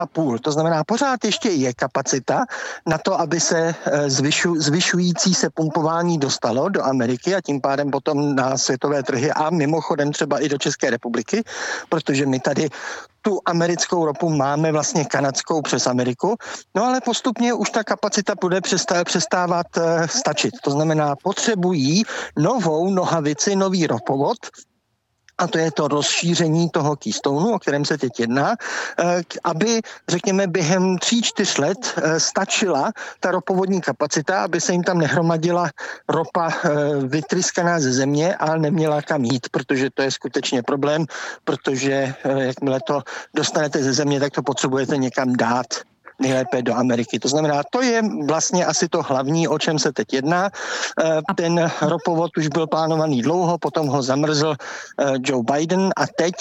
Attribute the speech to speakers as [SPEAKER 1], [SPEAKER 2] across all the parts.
[SPEAKER 1] půl. To znamená, pořád ještě je kapacita na to, aby se zvyšující se pumpování dostalo do Ameriky a tím pádem potom na světové trhy a mimochodem třeba i do České republiky, protože my tady tu americkou ropu máme vlastně kanadskou přes Ameriku, no ale postupně už ta kapacita bude přestávat stačit. To znamená, potřebují novou nohavici, nový ropovod, a to je to rozšíření toho Keystoneu, o kterém se teď jedná, aby, řekněme, během 3-4 let stačila ta ropovodní kapacita, aby se jim tam nehromadila ropa vytryskaná ze země a neměla kam jít, protože to je skutečně problém, protože jakmile to dostanete ze země, tak to potřebujete někam dát. Nejlépe do Ameriky. To znamená, to je vlastně asi to hlavní, o čem se teď jedná. Ten ropovod už byl plánovaný dlouho, potom ho zamrzl Joe Biden a teď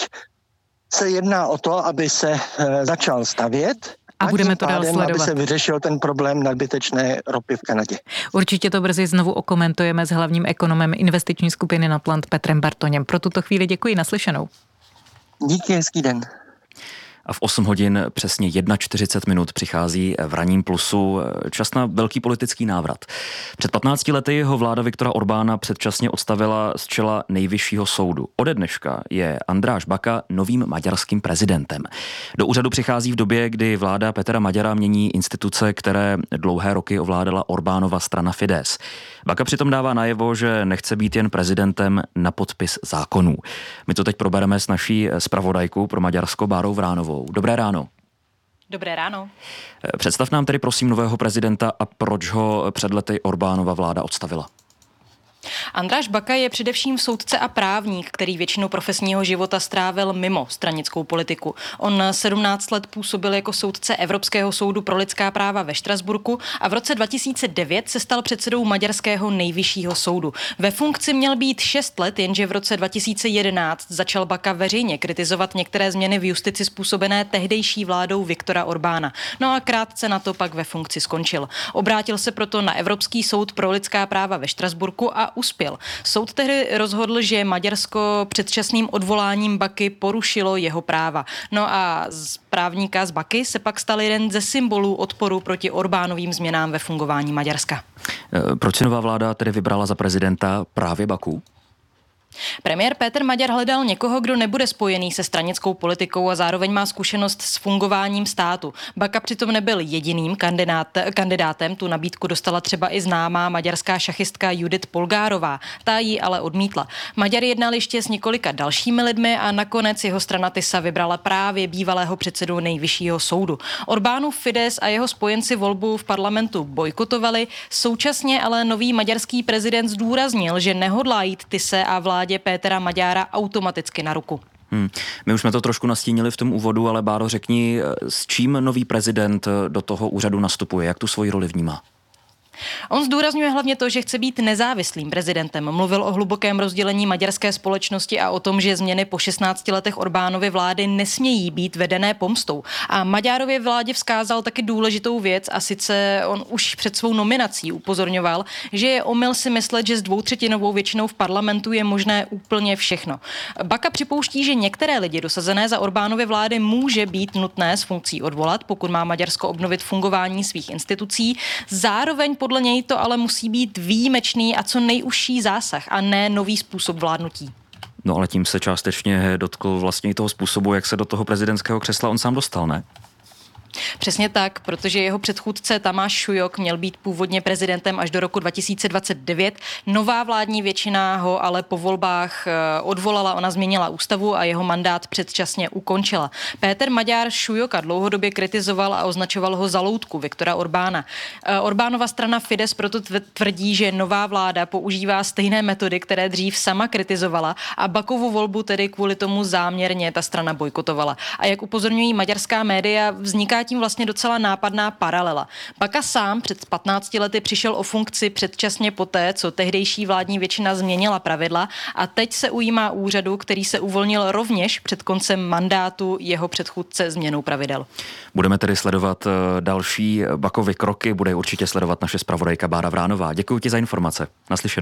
[SPEAKER 1] se jedná o to, aby se začal stavět
[SPEAKER 2] a budeme to dál sledovat.
[SPEAKER 1] Aby se vyřešil ten problém nadbytečné ropy v Kanadě.
[SPEAKER 2] Určitě to brzy znovu okomentujeme s hlavním ekonomem investiční skupiny Naplant Petrem Bartoněm. Pro tuto chvíli děkuji, naslyšenou.
[SPEAKER 1] Díky, hezký den.
[SPEAKER 3] A v 8 hodin přesně 41 přichází v Ranním plusu čas na velký politický návrat. Před 15 lety ho vláda Viktora Orbána předčasně odstavila z čela nejvyššího soudu. Ode dneška je Andráš Baka novým maďarským prezidentem. Do úřadu přichází v době, kdy vláda Petra Maďara mění instituce, které dlouhé roky ovládala Orbánova strana Fidesz. Baka přitom dává najevo, že nechce být jen prezidentem na podpis zákonů. My to teď probereme s naší zpravodajkou pro Maďarsko Bárou Vránovou. Dobré ráno.
[SPEAKER 4] Dobré ráno.
[SPEAKER 3] Představ nám tedy prosím nového prezidenta a proč ho před lety Orbánova vláda odstavila.
[SPEAKER 4] Andráš Baka je především soudce a právník, který většinu profesního života strávil mimo stranickou politiku. On 17 let působil jako soudce Evropského soudu pro lidská práva ve Štrasburku a v roce 2009 se stal předsedou maďarského nejvyššího soudu. Ve funkci měl být 6 let, jenže v roce 2011 začal Baka veřejně kritizovat některé změny v justici způsobené tehdejší vládou Viktora Orbána. No a krátce na to pak ve funkci skončil. Obrátil se proto na Evropský soud pro lidská práva ve Štrasburku a uspěl. Soud tehdy rozhodl, že Maďarsko předčasným odvoláním Baky porušilo jeho práva. No a z právníka z Baky se pak stal jeden ze symbolů odporu proti Orbánovým změnám ve fungování Maďarska.
[SPEAKER 3] Proč si nová vláda tedy vybrala za prezidenta právě Baku?
[SPEAKER 4] Premiér Péter Maďar hledal někoho, kdo nebude spojený se stranickou politikou a zároveň má zkušenost s fungováním státu. Baka přitom nebyl jediným kandidátem, tu nabídku dostala třeba i známá maďarská šachistka Judith Polgárová. Ta ji ale odmítla. Maďar jednal ještě s několika dalšími lidmi a nakonec jeho strana Tisa vybrala právě bývalého předsedu nejvyššího soudu. Orbánův Fidesz a jeho spojenci volbu v parlamentu bojkotovali, současně ale nový maďarský prezident zdůraznil, že nehodlá jít Tise a vládě Pétera Maďára automaticky na ruku.
[SPEAKER 3] My už jsme to trošku nastínili v tom úvodu, ale Báro, řekni, s čím nový prezident do toho úřadu nastupuje, jak tu svoji roli vnímá?
[SPEAKER 4] On zdůrazňuje hlavně to, že chce být nezávislým prezidentem. Mluvil o hlubokém rozdělení maďarské společnosti a o tom, že změny po 16 letech Orbánovy vlády nesmějí být vedené pomstou. A Maďárově vládě vzkázal taky důležitou věc a sice on už před svou nominací upozorňoval, že je omyl si myslet, že s 2/3 většinou v parlamentu je možné úplně všechno. Baka připouští, že některé lidi dosazené za Orbánovy vlády může být nutné s funkcí odvolat, pokud má Maďarsko obnovit fungování svých institucí. Zároveň podle něj to ale musí být výjimečný a co nejužší zásah a ne nový způsob vládnutí.
[SPEAKER 3] No ale tím se částečně dotkl vlastně i toho způsobu, jak se do toho prezidentského křesla on sám dostal, ne?
[SPEAKER 4] Přesně tak, protože jeho předchůdce Tamáš Šujok měl být původně prezidentem až do roku 2029. Nová vládní většina ho ale po volbách odvolala, ona změnila ústavu a jeho mandát předčasně ukončila. Péter Maďar Šujoka dlouhodobě kritizoval a označoval ho za loutku Viktora Orbána. Orbánova strana Fidesz proto tvrdí, že nová vláda používá stejné metody, které dřív sama kritizovala a Bakovu volbu tedy kvůli tomu záměrně ta strana bojkotovala. A jak upozorňují maďarská média, vzniká tím vlastně docela nápadná paralela. Baka sám před 15 lety přišel o funkci předčasně poté, co tehdejší vládní většina změnila pravidla a teď se ujímá úřadu, který se uvolnil rovněž před koncem mandátu jeho předchůdce změnou pravidel.
[SPEAKER 3] Budeme tedy sledovat další Bakovy kroky, bude určitě sledovat naše zpravodajka Bára Vránová. Děkuji ti za informace. Naslyšenou.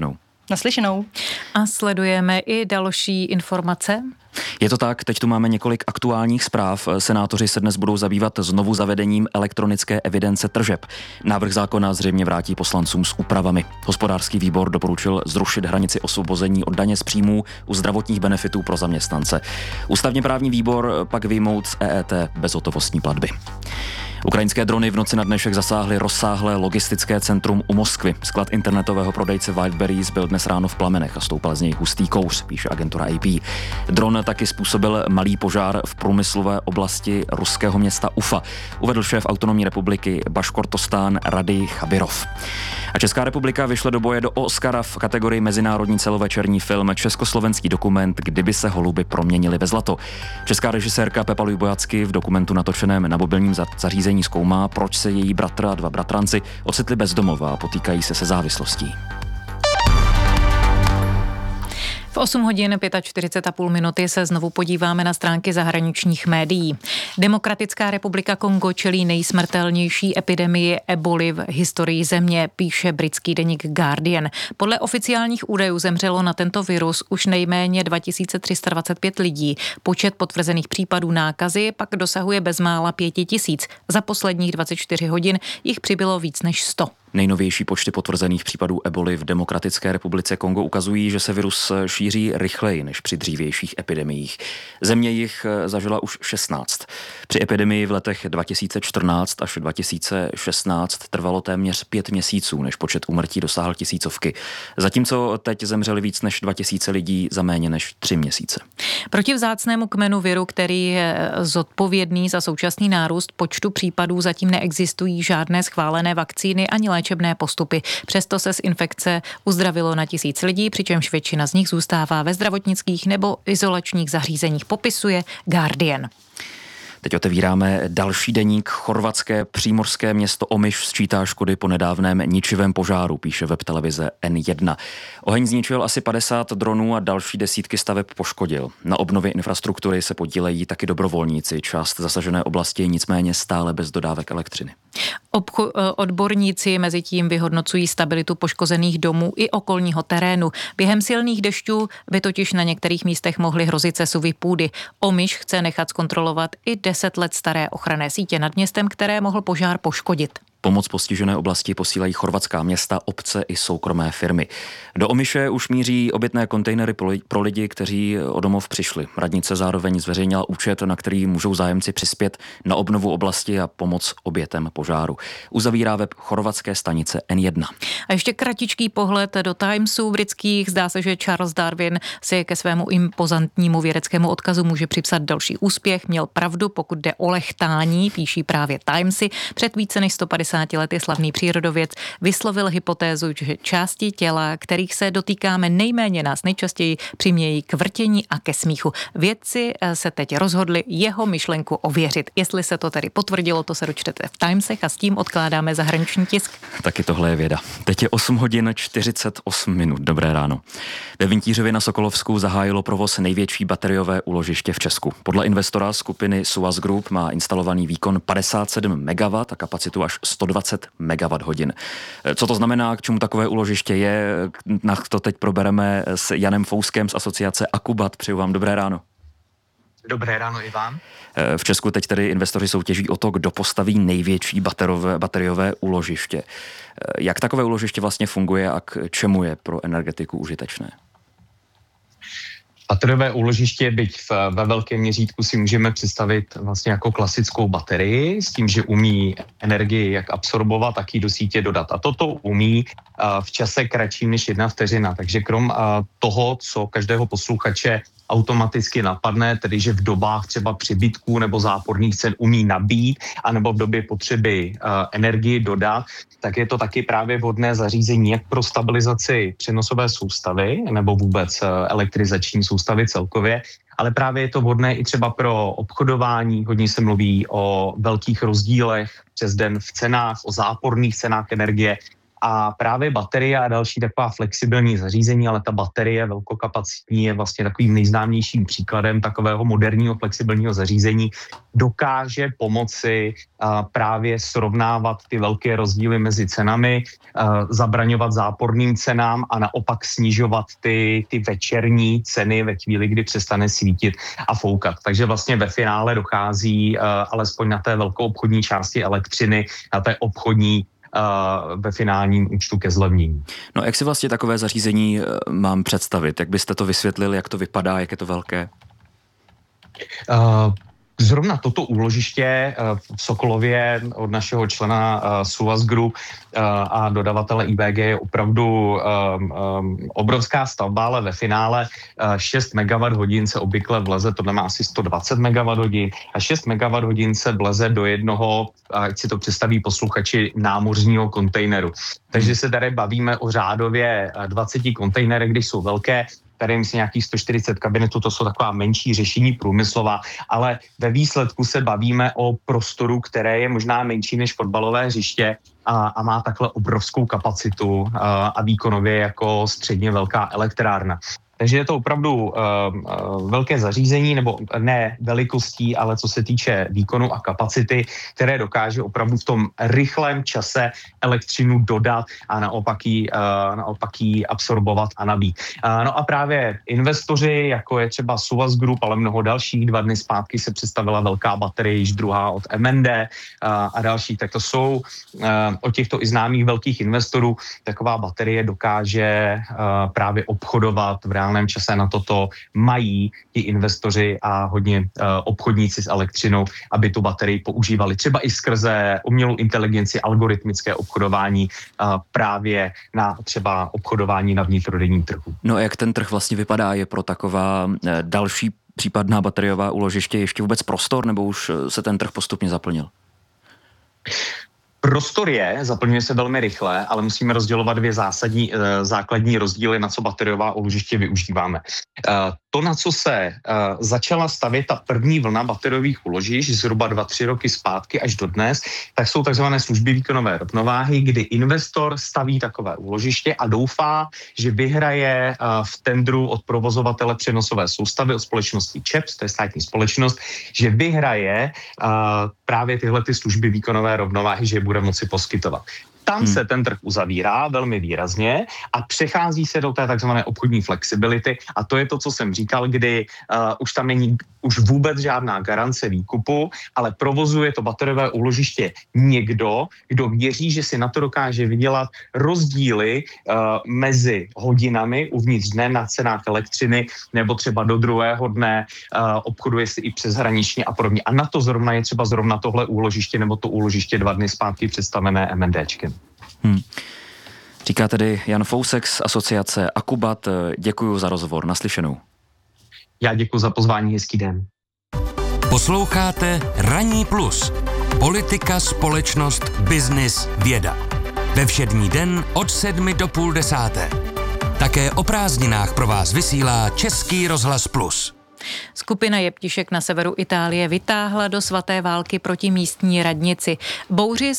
[SPEAKER 4] Naslyšenou.
[SPEAKER 2] A sledujeme i další informace.
[SPEAKER 3] Je to tak, teď tu máme několik aktuálních zpráv. Senátoři se dnes budou zabývat znovu zavedením elektronické evidence tržeb. Návrh zákona zřejmě vrátí poslancům s úpravami. Hospodářský výbor doporučil zrušit hranici osvobození od daně z příjmů u zdravotních benefitů pro zaměstnance. Ústavně právní výbor pak vyjmout z EET bezhotovostní platby. Ukrajinské drony v noci na dnešek zasáhly rozsáhlé logistické centrum u Moskvy. Sklad internetového prodejce Wildberries byl dnes ráno v plamenech a stoupal z něj hustý kouř, píše agentura AP. Dron taky způsobil malý požár v průmyslové oblasti ruského města Ufa, uvedl šéf autonomní republiky Baškortostán Rady Chabirov. A Česká republika vyšle do boje do Oscara v kategorii mezinárodní celovečerní film Československý dokument Kdyby se holuby proměnily ve zlato. Česká režisérka Pepa Lujbojacky v dokumentu natočeném na mobilním zařízení zkoumá, proč se její bratr a dva bratranci ocitli bez domova a potýkají se závislostí.
[SPEAKER 2] V 8 hodin 45,5 minuty se znovu podíváme na stránky zahraničních médií. Demokratická republika Kongo čelí nejsmrtelnější epidemii eboli v historii země, píše britský deník Guardian. Podle oficiálních údajů zemřelo na tento virus už nejméně 2325 lidí. Počet potvrzených případů nákazy pak dosahuje bezmála 5000. Za posledních 24 hodin jich přibylo víc než 100.
[SPEAKER 3] Nejnovější počty potvrzených případů eboli v Demokratické republice Kongo ukazují, že se virus šíří rychleji než při dřívějších epidemiích. Země jich zažila už 16. Při epidemii v letech 2014 až 2016 trvalo téměř 5 měsíců, než počet úmrtí dosáhl tisícovky. Zatímco teď zemřeli víc než 2000 lidí za méně než 3 měsíce.
[SPEAKER 2] Proti vzácnému kmenu viru, který je zodpovědný za současný nárůst počtu případů, zatím neexistují žádné schválené vakcíny ani léčebné postupy. Přesto se z infekce uzdravilo na 1000 lidí, přičemž většina z nich zůstává ve zdravotnických nebo izolačních zařízeních, popisuje Guardian.
[SPEAKER 3] Teď otevíráme další deník. Chorvatské přímořské město Omiš sčítá škody po nedávném ničivém požáru, píše web televize N1. Oheň zničil asi 50 dronů a další desítky staveb poškodil. Na obnově infrastruktury se podílejí taky dobrovolníci. Část zasažené oblasti je nicméně stále bez dodávek elektřiny.
[SPEAKER 2] Odborníci mezitím vyhodnocují stabilitu poškozených domů i okolního terénu. Během silných dešťů by totiž na některých místech mohly hrozit sesuvy půdy. Omiš chce nechat zkontrolovat i 10 let staré ochranné sítě nad městem, které mohl požár poškodit.
[SPEAKER 3] Pomoc postižené oblasti posílají chorvatská města, obce i soukromé firmy. Do Omiše už míří obytné kontejnery pro lidi, kteří o domov přišli. Radnice zároveň zveřejnila účet, na který můžou zájemci přispět na obnovu oblasti a pomoc obětem požáru. Uzavírá web chorvatské stanice N1.
[SPEAKER 2] A ještě kratičký pohled do Timesů britských. Zdá se, že Charles Darwin si ke svému impozantnímu vědeckému odkazu může připsat další úspěch. Měl pravdu, pokud jde o lechtání, píší právě Timesy. Před více než 150 lety slavný přírodověd vyslovil hypotézu, že části těla, kterých se dotýkáme nejméně, nás nejčastěji přimějí k vrtění a ke smíchu. Vědci se teď rozhodli jeho myšlenku ověřit. Jestli se to tedy potvrdilo, to se dočtete v Timesech a s tím odkládáme zahraniční tisk.
[SPEAKER 3] Taky tohle je věda. Teď je 8 hodin 48 minut. Dobré ráno. Ve Vintířově na Sokolovsku zahájilo provoz největší bateriové úložiště v Česku. Podle investora skupiny Suaz Group má instalovaný výkon 57 MW a kapacitu až 120 MWh. Co to znamená, k čemu takové úložiště je? Na to teď probereme s Janem Fouskem z asociace Akubat. Přeju vám dobré ráno.
[SPEAKER 5] Dobré ráno i vám.
[SPEAKER 3] V Česku teď tedy investoři soutěží o to, kdo postaví největší bateriové úložiště. Jak takové úložiště vlastně funguje a k čemu je pro energetiku užitečné?
[SPEAKER 5] Bateriové úložiště, byť ve velkém měřítku, si můžeme představit vlastně jako klasickou baterii s tím, že umí energii jak absorbovat, tak ji do sítě dodat. A toto umí v čase kratším než 1 vteřina. Takže krom toho, co každého posluchače automaticky napadne, tedy že v dobách třeba přebytků nebo záporných cen umí nabít, anebo v době potřeby energii dodat, tak je to taky právě vhodné zařízení jak pro stabilizaci přenosové soustavy nebo vůbec elektrizační soustavy celkově, ale právě je to vhodné i třeba pro obchodování. Hodně se mluví o velkých rozdílech přes den v cenách, o záporných cenách energie A právě baterie a další taková flexibilní zařízení, ale ta baterie velkokapacitní je vlastně takovým nejznámějším příkladem takového moderního flexibilního zařízení, dokáže pomoci právě srovnávat ty velké rozdíly mezi cenami, zabraňovat záporným cenám a naopak snižovat ty večerní ceny ve chvíli, kdy přestane svítit a foukat. Takže vlastně ve finále dochází alespoň na té velkou obchodní části elektřiny, na té obchodní ve finálním účtu ke zlevnění.
[SPEAKER 3] No, jak si vlastně takové zařízení mám představit? Jak byste to vysvětlili, jak to vypadá, jak je to velké?
[SPEAKER 5] Zrovna toto úložiště v Sokolově od našeho člena SUAS Group a dodavatele IBG je opravdu obrovská stavba, ale ve finále 6 MWh se obvykle vleze, to má asi 120 MWh a 6 MWh se vleze do jednoho, ať si to představí posluchači, námořního kontejneru. Takže se tady bavíme o řádově 20 kontejnerech, když jsou velké, tady myslím nějakých 140 kabinetů, to jsou taková menší řešení průmyslová, ale ve výsledku se bavíme o prostoru, které je možná menší než fotbalové hřiště a má takhle obrovskou kapacitu a výkonově jako středně velká elektrárna. Takže je to opravdu velké zařízení, nebo ne velikostí, ale co se týče výkonu a kapacity, které dokáže opravdu v tom rychlém čase elektřinu dodat a naopak ji absorbovat a nabít. No a právě investoři, jako je třeba SUAS Group, ale mnoho dalších, 2 dny zpátky se představila velká baterie, již druhá od MND a další, tak to jsou od těchto i známých velkých investorů, taková baterie dokáže právě obchodovat v reálném čase. Na toto mají ti investoři a hodně obchodníci s elektřinou, aby tu baterii používali třeba i skrze umělou inteligenci, algoritmické obchodování právě na třeba obchodování na vnitrodenním trhu.
[SPEAKER 3] No a jak ten trh vlastně vypadá? Je pro taková další případná bateriová úložiště ještě vůbec prostor, nebo už se ten trh postupně zaplnil?
[SPEAKER 5] Prostor zaplňuje se velmi rychle, ale musíme rozdělovat 2 základní rozdíly, na co bateriová úložiště využíváme. To, na co se začala stavět ta první vlna bateriových úložišť zhruba 2-3 roky zpátky až do dnes, tak jsou takzvané služby výkonové rovnováhy, kdy investor staví takové úložiště a doufá, že vyhraje v tendru od provozovatele přenosové soustavy, od společnosti ČEPS, to je státní společnost, že vyhraje právě tyhle ty služby výkonové rovnováhy, že je bude moci poskytovat. Tam se ten trh uzavírá velmi výrazně a přechází se do té takzvané obchodní flexibility a to je to, co jsem říkal, kdy už tam není už vůbec žádná garance výkupu, ale provozuje to bateriové úložiště někdo, kdo věří, že si na to dokáže vydělat rozdíly mezi hodinami uvnitř dne na cenách elektřiny nebo třeba do druhého dne obchoduje si i přeshraničně a podobně. A na to zrovna je třeba zrovna tohle úložiště nebo to úložiště 2 dny zpátky představené MNDčkem.
[SPEAKER 3] Říká tedy Jan Fousek z asociace Akubat. Děkuji za rozhovor. Naslyšenou.
[SPEAKER 5] Já děkuji za pozvání, hezký den.
[SPEAKER 6] Posloucháte Ranní plus. Politika, společnost, biznis, věda. Ve všední den od 7 do 9:30. Také o prázdninách pro vás vysílá Český rozhlas Plus.
[SPEAKER 2] Skupina jeptišek na severu Itálie vytáhla do svaté války proti místní radnici. Bouří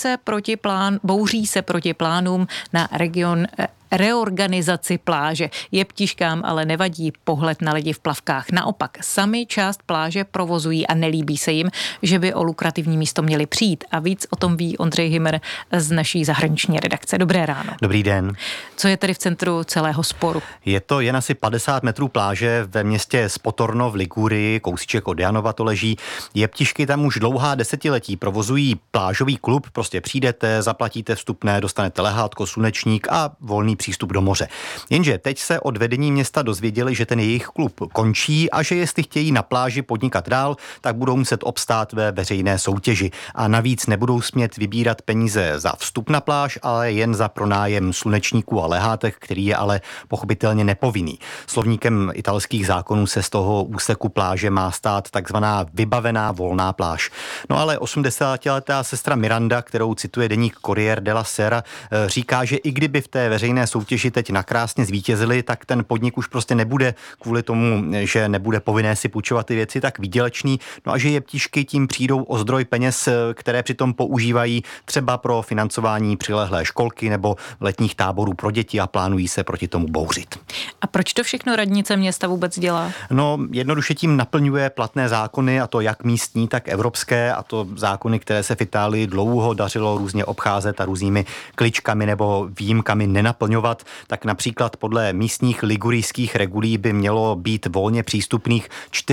[SPEAKER 2] se proti plánům na reorganizaci pláže. Jeptiškám ale nevadí pohled na lidi v plavkách. Naopak, sami část pláže provozují a nelíbí se jim, že by o lukrativní místo měli přijít. A víc o tom ví Ondřej Himmer z naší zahraniční redakce. Dobré ráno.
[SPEAKER 7] Dobrý den.
[SPEAKER 2] Co je tedy v centru celého sporu?
[SPEAKER 7] Je to jen asi 50 metrů pláže ve městě Spotorno v Ligurii, kousíček od Janova to leží. Jeptišky tam už dlouhá desetiletí provozují plážový klub, prostě přijdete, zaplatíte vstupné, dostanete lehátko, slunečník a volný přístup do moře. Jenže teď se od vedení města dozvěděli, že ten jejich klub končí a že jestli chtějí na pláži podnikat dál, tak budou muset obstát ve veřejné soutěži. A navíc nebudou smět vybírat peníze za vstup na pláž, ale jen za pronájem slunečníků a lehátek, který je ale pochopitelně nepovinný. Slovníkem italských zákonů se z toho úseku pláže má stát takzvaná vybavená volná pláž. No ale 80letá sestra Miranda, kterou cituje deník Corriere della Sera, říká, že i kdyby v té veřejné soutěži teď nakrásně zvítězili, tak ten podnik už prostě nebude kvůli tomu, že nebude povinné si půjčovat ty věci, tak výdělečný. No a že jeptišky tím přijdou o zdroj peněz, které přitom používají třeba pro financování přilehlé školky nebo letních táborů pro děti a plánují se proti tomu bouřit.
[SPEAKER 2] A proč to všechno radnice města vůbec dělá?
[SPEAKER 7] No, jednoduše tím naplňuje platné zákony, a to jak místní, tak evropské, a to zákony, které se v Itálii dlouho dařilo různě obcházet a různými kličkami nebo výjimkami nenaplňovat. Tak například podle místních ligurijských regulí by mělo být volně přístupných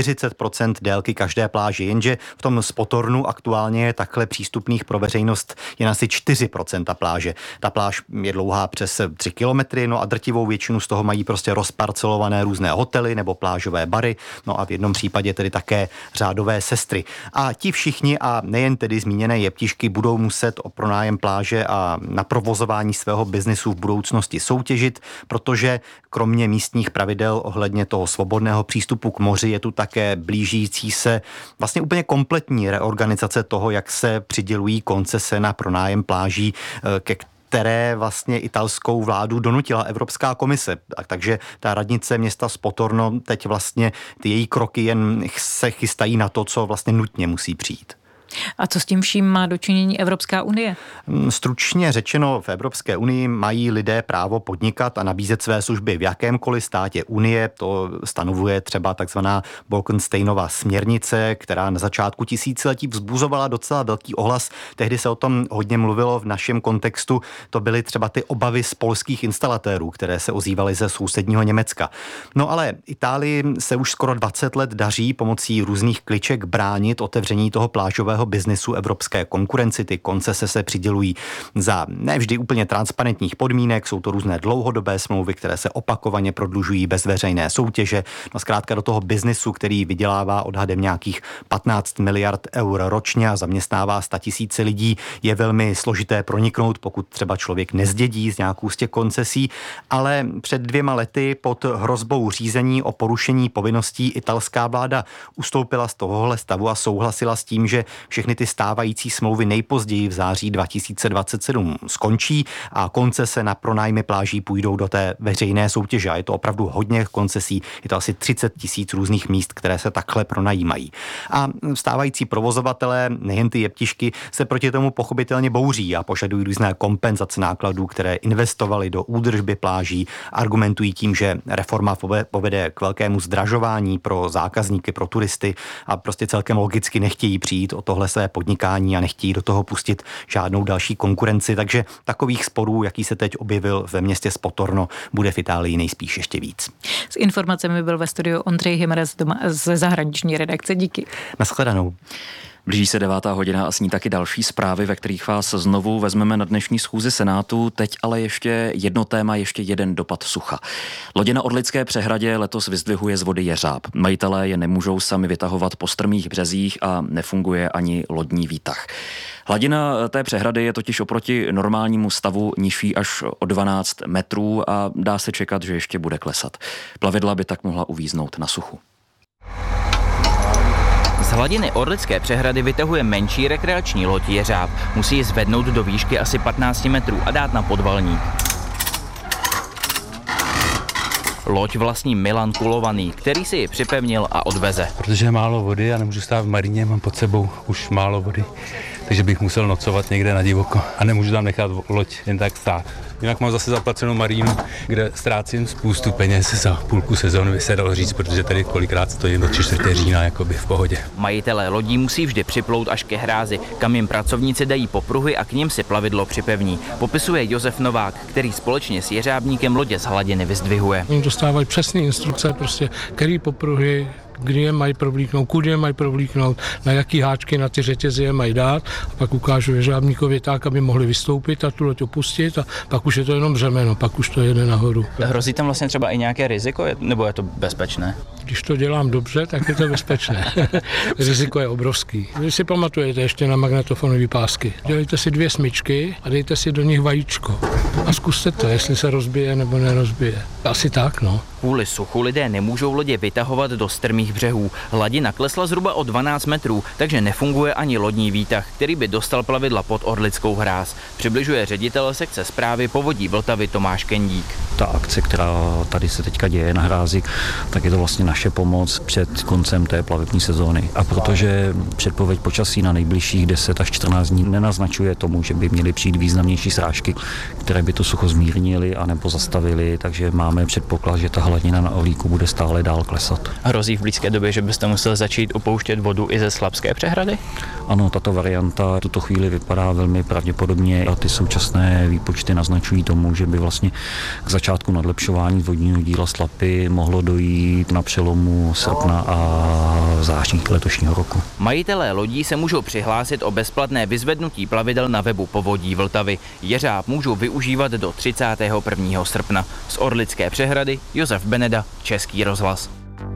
[SPEAKER 7] 40% délky každé pláže, jenže v tom Spotornu aktuálně je takhle přístupných pro veřejnost jen asi 4% pláže. Ta pláž je dlouhá přes 3 kilometry, no a drtivou většinu z toho mají prostě rozparcelované různé hotely nebo plážové bary, no a v jednom případě tedy také řádové sestry. A ti všichni, a nejen tedy zmíněné jeptišky, budou muset o pronájem pláže a na provozování svého biznisu v budoucnosti soutěžit, protože kromě místních pravidel ohledně toho svobodného přístupu k moři je tu také blížící se vlastně úplně kompletní reorganizace toho, jak se přidělují koncese na pronájem pláží, ke které vlastně italskou vládu donutila Evropská komise. Takže ta radnice města Spotorno teď vlastně ty její kroky jen se chystají na to, co vlastně nutně musí přijít.
[SPEAKER 2] A co s tím vším má dočinění Evropská unie?
[SPEAKER 7] Stručně řečeno, v Evropské unii mají lidé právo podnikat a nabízet své služby v jakémkoliv státě unie. To stanovuje třeba takzvaná Bolkensteinova směrnice, která na začátku tisíciletí vzbuzovala docela velký ohlas. Tehdy se o tom hodně mluvilo v našem kontextu. To byly třeba ty obavy z polských instalatérů, které se ozývaly ze sousedního Německa. No ale Itálii se už skoro 20 let daří pomocí různých kliček bránit otevření toho plážového biznisu evropské konkurenci. Ty koncese se přidělují za nevždy úplně transparentních podmínek, jsou to různé dlouhodobé smlouvy, které se opakovaně prodlužují bez veřejné soutěže. No zkrátka do toho biznisu, který vydělává odhadem nějakých 15 miliard eur ročně a zaměstnává 100 000 lidí, je velmi složité proniknout, pokud třeba člověk nezdědí z nějakou z těch koncesí, ale před 2 lety pod hrozbou řízení o porušení povinností italská vláda ustoupila z tohohle stavu a souhlasila s tím, že všechny ty stávající smlouvy nejpozději v září 2027 skončí a koncese na pronájmy pláží půjdou do té veřejné soutěže. A je to opravdu hodně koncesí, je to asi 30 000 různých míst, které se takhle pronajímají. A stávající provozovatelé, nejen ty jeptišky, se proti tomu pochopitelně bouří a požadují různé kompenzace nákladů, které investovali do údržby pláží, argumentují tím, že reforma povede k velkému zdražování pro zákazníky, pro turisty a prostě celkem logicky nechtějí přijít o tohle své podnikání a nechtějí do toho pustit žádnou další konkurenci, takže takových sporů, jaký se teď objevil ve městě Spotorno, bude v Itálii nejspíš ještě víc.
[SPEAKER 2] S informacemi byl ve studiu Ondřej Himmerez ze zahraniční redakce. Díky.
[SPEAKER 7] Naschledanou.
[SPEAKER 3] Blíží se 9. hodina a s ní taky další zprávy, ve kterých vás znovu vezmeme na dnešní schůzi Senátu. Teď ale ještě jedno téma, ještě jeden dopad sucha. Lodě na Orlické přehradě letos vyzdvihuje z vody jeřáb. Majitelé je nemůžou sami vytahovat po strmých březích a nefunguje ani lodní výtah. Hladina té přehrady je totiž oproti normálnímu stavu nižší až o 12 metrů a dá se čekat, že ještě bude klesat. Plavidla by tak mohla uvíznout na suchu.
[SPEAKER 8] Z hladiny Orlické přehrady vytahuje menší rekreační loď jeřáb. Musí ji zvednout do výšky asi 15 metrů a dát na podvalník. Loď vlastní Milan Kulovaný, který si ji připevnil a odveze.
[SPEAKER 9] Protože je málo vody a nemůžu stát v marině, mám pod sebou už málo vody, takže bych musel nocovat někde na divoko a nemůžu tam nechat loď jen tak stát. Jinak mám zase zaplacenou marínu, kde ztrácím spoustu peněz za půlku sezóny, by se dalo říct, protože tady kolikrát stojím do 3/4 října jakoby v pohodě.
[SPEAKER 8] Majitelé lodí musí vždy připlout až ke hrázi, kam jim pracovníci dají popruhy a k nim si plavidlo připevní. Popisuje Josef Novák, který společně s jeřábníkem lodě z hladiny vyzdvihuje.
[SPEAKER 10] Oni dostávají přesné instrukce, prostě, který popruhy, kdy je mají provlíknout, kudy je mají provlíknout, na jaký háčky na ty řetězy je mají dát a pak ukážu jeřábníkovi tak, aby mohli vystoupit a tu loď opustit a pak už je to jenom břemeno, pak už to jede nahoru.
[SPEAKER 8] Hrozí tam vlastně třeba i nějaké riziko, nebo je to bezpečné?
[SPEAKER 10] Když to dělám dobře, tak je to bezpečné. Riziko je obrovský. Vy si pamatujete ještě na magnetofonové pásky. Dělejte si 2 smyčky a dejte si do nich vajíčko. A zkuste to, jestli se rozbije nebo nerozbije. Asi tak, no.
[SPEAKER 8] Kvůli suchu lidé nemůžou lodě vytahovat do strmých břehů. Hladina klesla zhruba o 12 metrů, takže nefunguje ani lodní výtah, který by dostal plavidla pod Orlickou hráz. Přibližuje ředitel sekce správy povodí Vltavy Tomáš Kendík.
[SPEAKER 11] Ta akce, která tady se teďka děje na hrázi, tak je to vlastně naše pomoc před koncem té plavební sezóny. A protože předpověď počasí na nejbližších 10 až 14 dní nenaznačuje tomu, že by měly přijít významnější srážky, které by to sucho zmírnily a nebo zastavily, takže máme předpoklad, že ta hladina na Orlíku bude stále dál klesat.
[SPEAKER 8] Hrozí v blízké době, že byste musel začít upouštět vodu i ze Slabské přehrady?
[SPEAKER 11] Ano, tato varianta v tuto chvíli vypadá velmi pravděpodobně a ty současné výpočty naznačují tomu, že by vlastně k začátku nadlepšování vodního díla Slapy mohlo dojít na přelomu srpna a září letošního roku.
[SPEAKER 8] Majitelé lodí se můžou přihlásit o bezplatné vyzvednutí plavidel na webu Povodí Vltavy. Jeřáb můžou využívat do 31. srpna. Z Orlické přehrady Josef Beneda, Český rozhlas.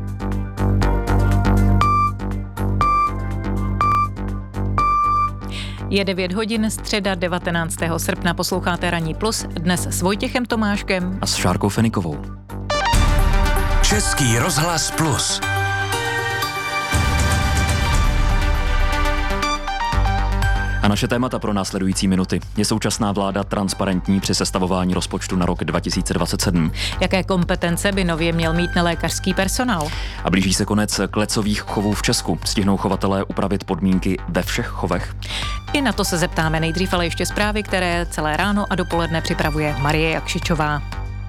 [SPEAKER 2] Je 9 hodin, středa 19. srpna, posloucháte Ranní plus, dnes s Vojtěchem Tomáškem
[SPEAKER 3] a s Šárkou Fenikovou.
[SPEAKER 6] Český rozhlas plus.
[SPEAKER 3] A naše témata pro následující minuty. Je současná vláda transparentní při sestavování rozpočtu na rok 2027?
[SPEAKER 2] Jaké kompetence by nově měl mít nelékařský personál?
[SPEAKER 3] A blíží se konec klecových chovů v Česku. Stihnou chovatelé upravit podmínky ve všech chovech?
[SPEAKER 2] I na to se zeptáme nejdřív, ale ještě zprávy, které celé ráno a dopoledne připravuje Marie Jakšičová.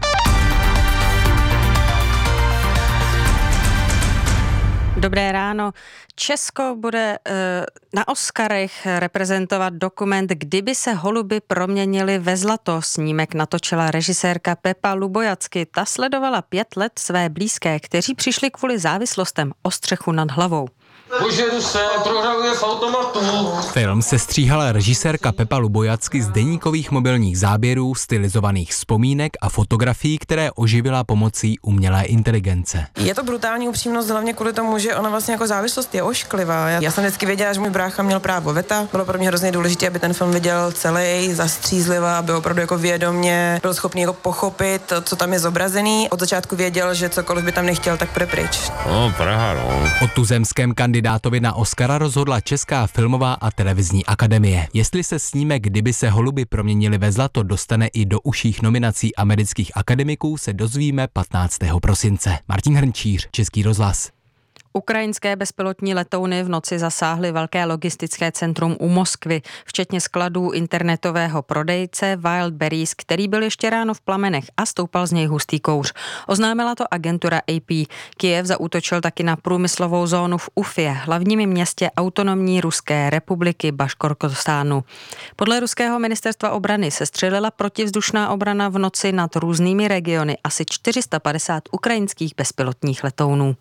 [SPEAKER 12] Dobré ráno. Česko bude na Oscarech reprezentovat dokument Kdyby se holuby proměnily ve zlato. Snímek natočila režisérka Pepa Lubojacky. Ta sledovala 5 let své blízké, kteří přišli kvůli závislostem o střechu nad hlavou.
[SPEAKER 13] Požeru se, prohravuje v automatu.
[SPEAKER 14] Film sestříhala režisérka Pepa Lubojacky z deníkových mobilních záběrů, stylizovaných vzpomínek a fotografií, které oživila pomocí umělé inteligence.
[SPEAKER 15] Je to brutální upřímnost hlavně kvůli tomu, že ona vlastně jako závislost je ošklivá. Já jsem vždycky věděla, že můj brácha měl právo veta. Bylo pro mě hrozně důležité, aby ten film viděl celý, zastřízliva, aby opravdu jako vědomě byl schopný jako pochopit, co tam je zobrazený. Od začátku věděl, že cokoliv by tam nechtěl, tak půjde pryč.
[SPEAKER 13] No, Praha, no.
[SPEAKER 14] O tuzemském kandidátovi na Oscara rozhodla Česká filmová a televizní akademie. Jestli se snímek Kdyby se holuby proměnily ve zlato dostane i do užších nominací amerických akademiků, se dozvíme 15. prosince. Martin Hrnčíř, Český rozhlas.
[SPEAKER 12] Ukrajinské bezpilotní letouny v noci zasáhly velké logistické centrum u Moskvy, včetně skladů internetového prodejce Wildberries, který byl ještě ráno v plamenech a stoupal z něj hustý kouř. Oznámila to agentura AP. Kyjev zaútočil taky na průmyslovou zónu v Ufě, hlavním městě autonomní Ruské republiky Baškortostánu. Podle ruského ministerstva obrany se střelila protivzdušná obrana v noci nad různými regiony asi 450 ukrajinských bezpilotních letounů.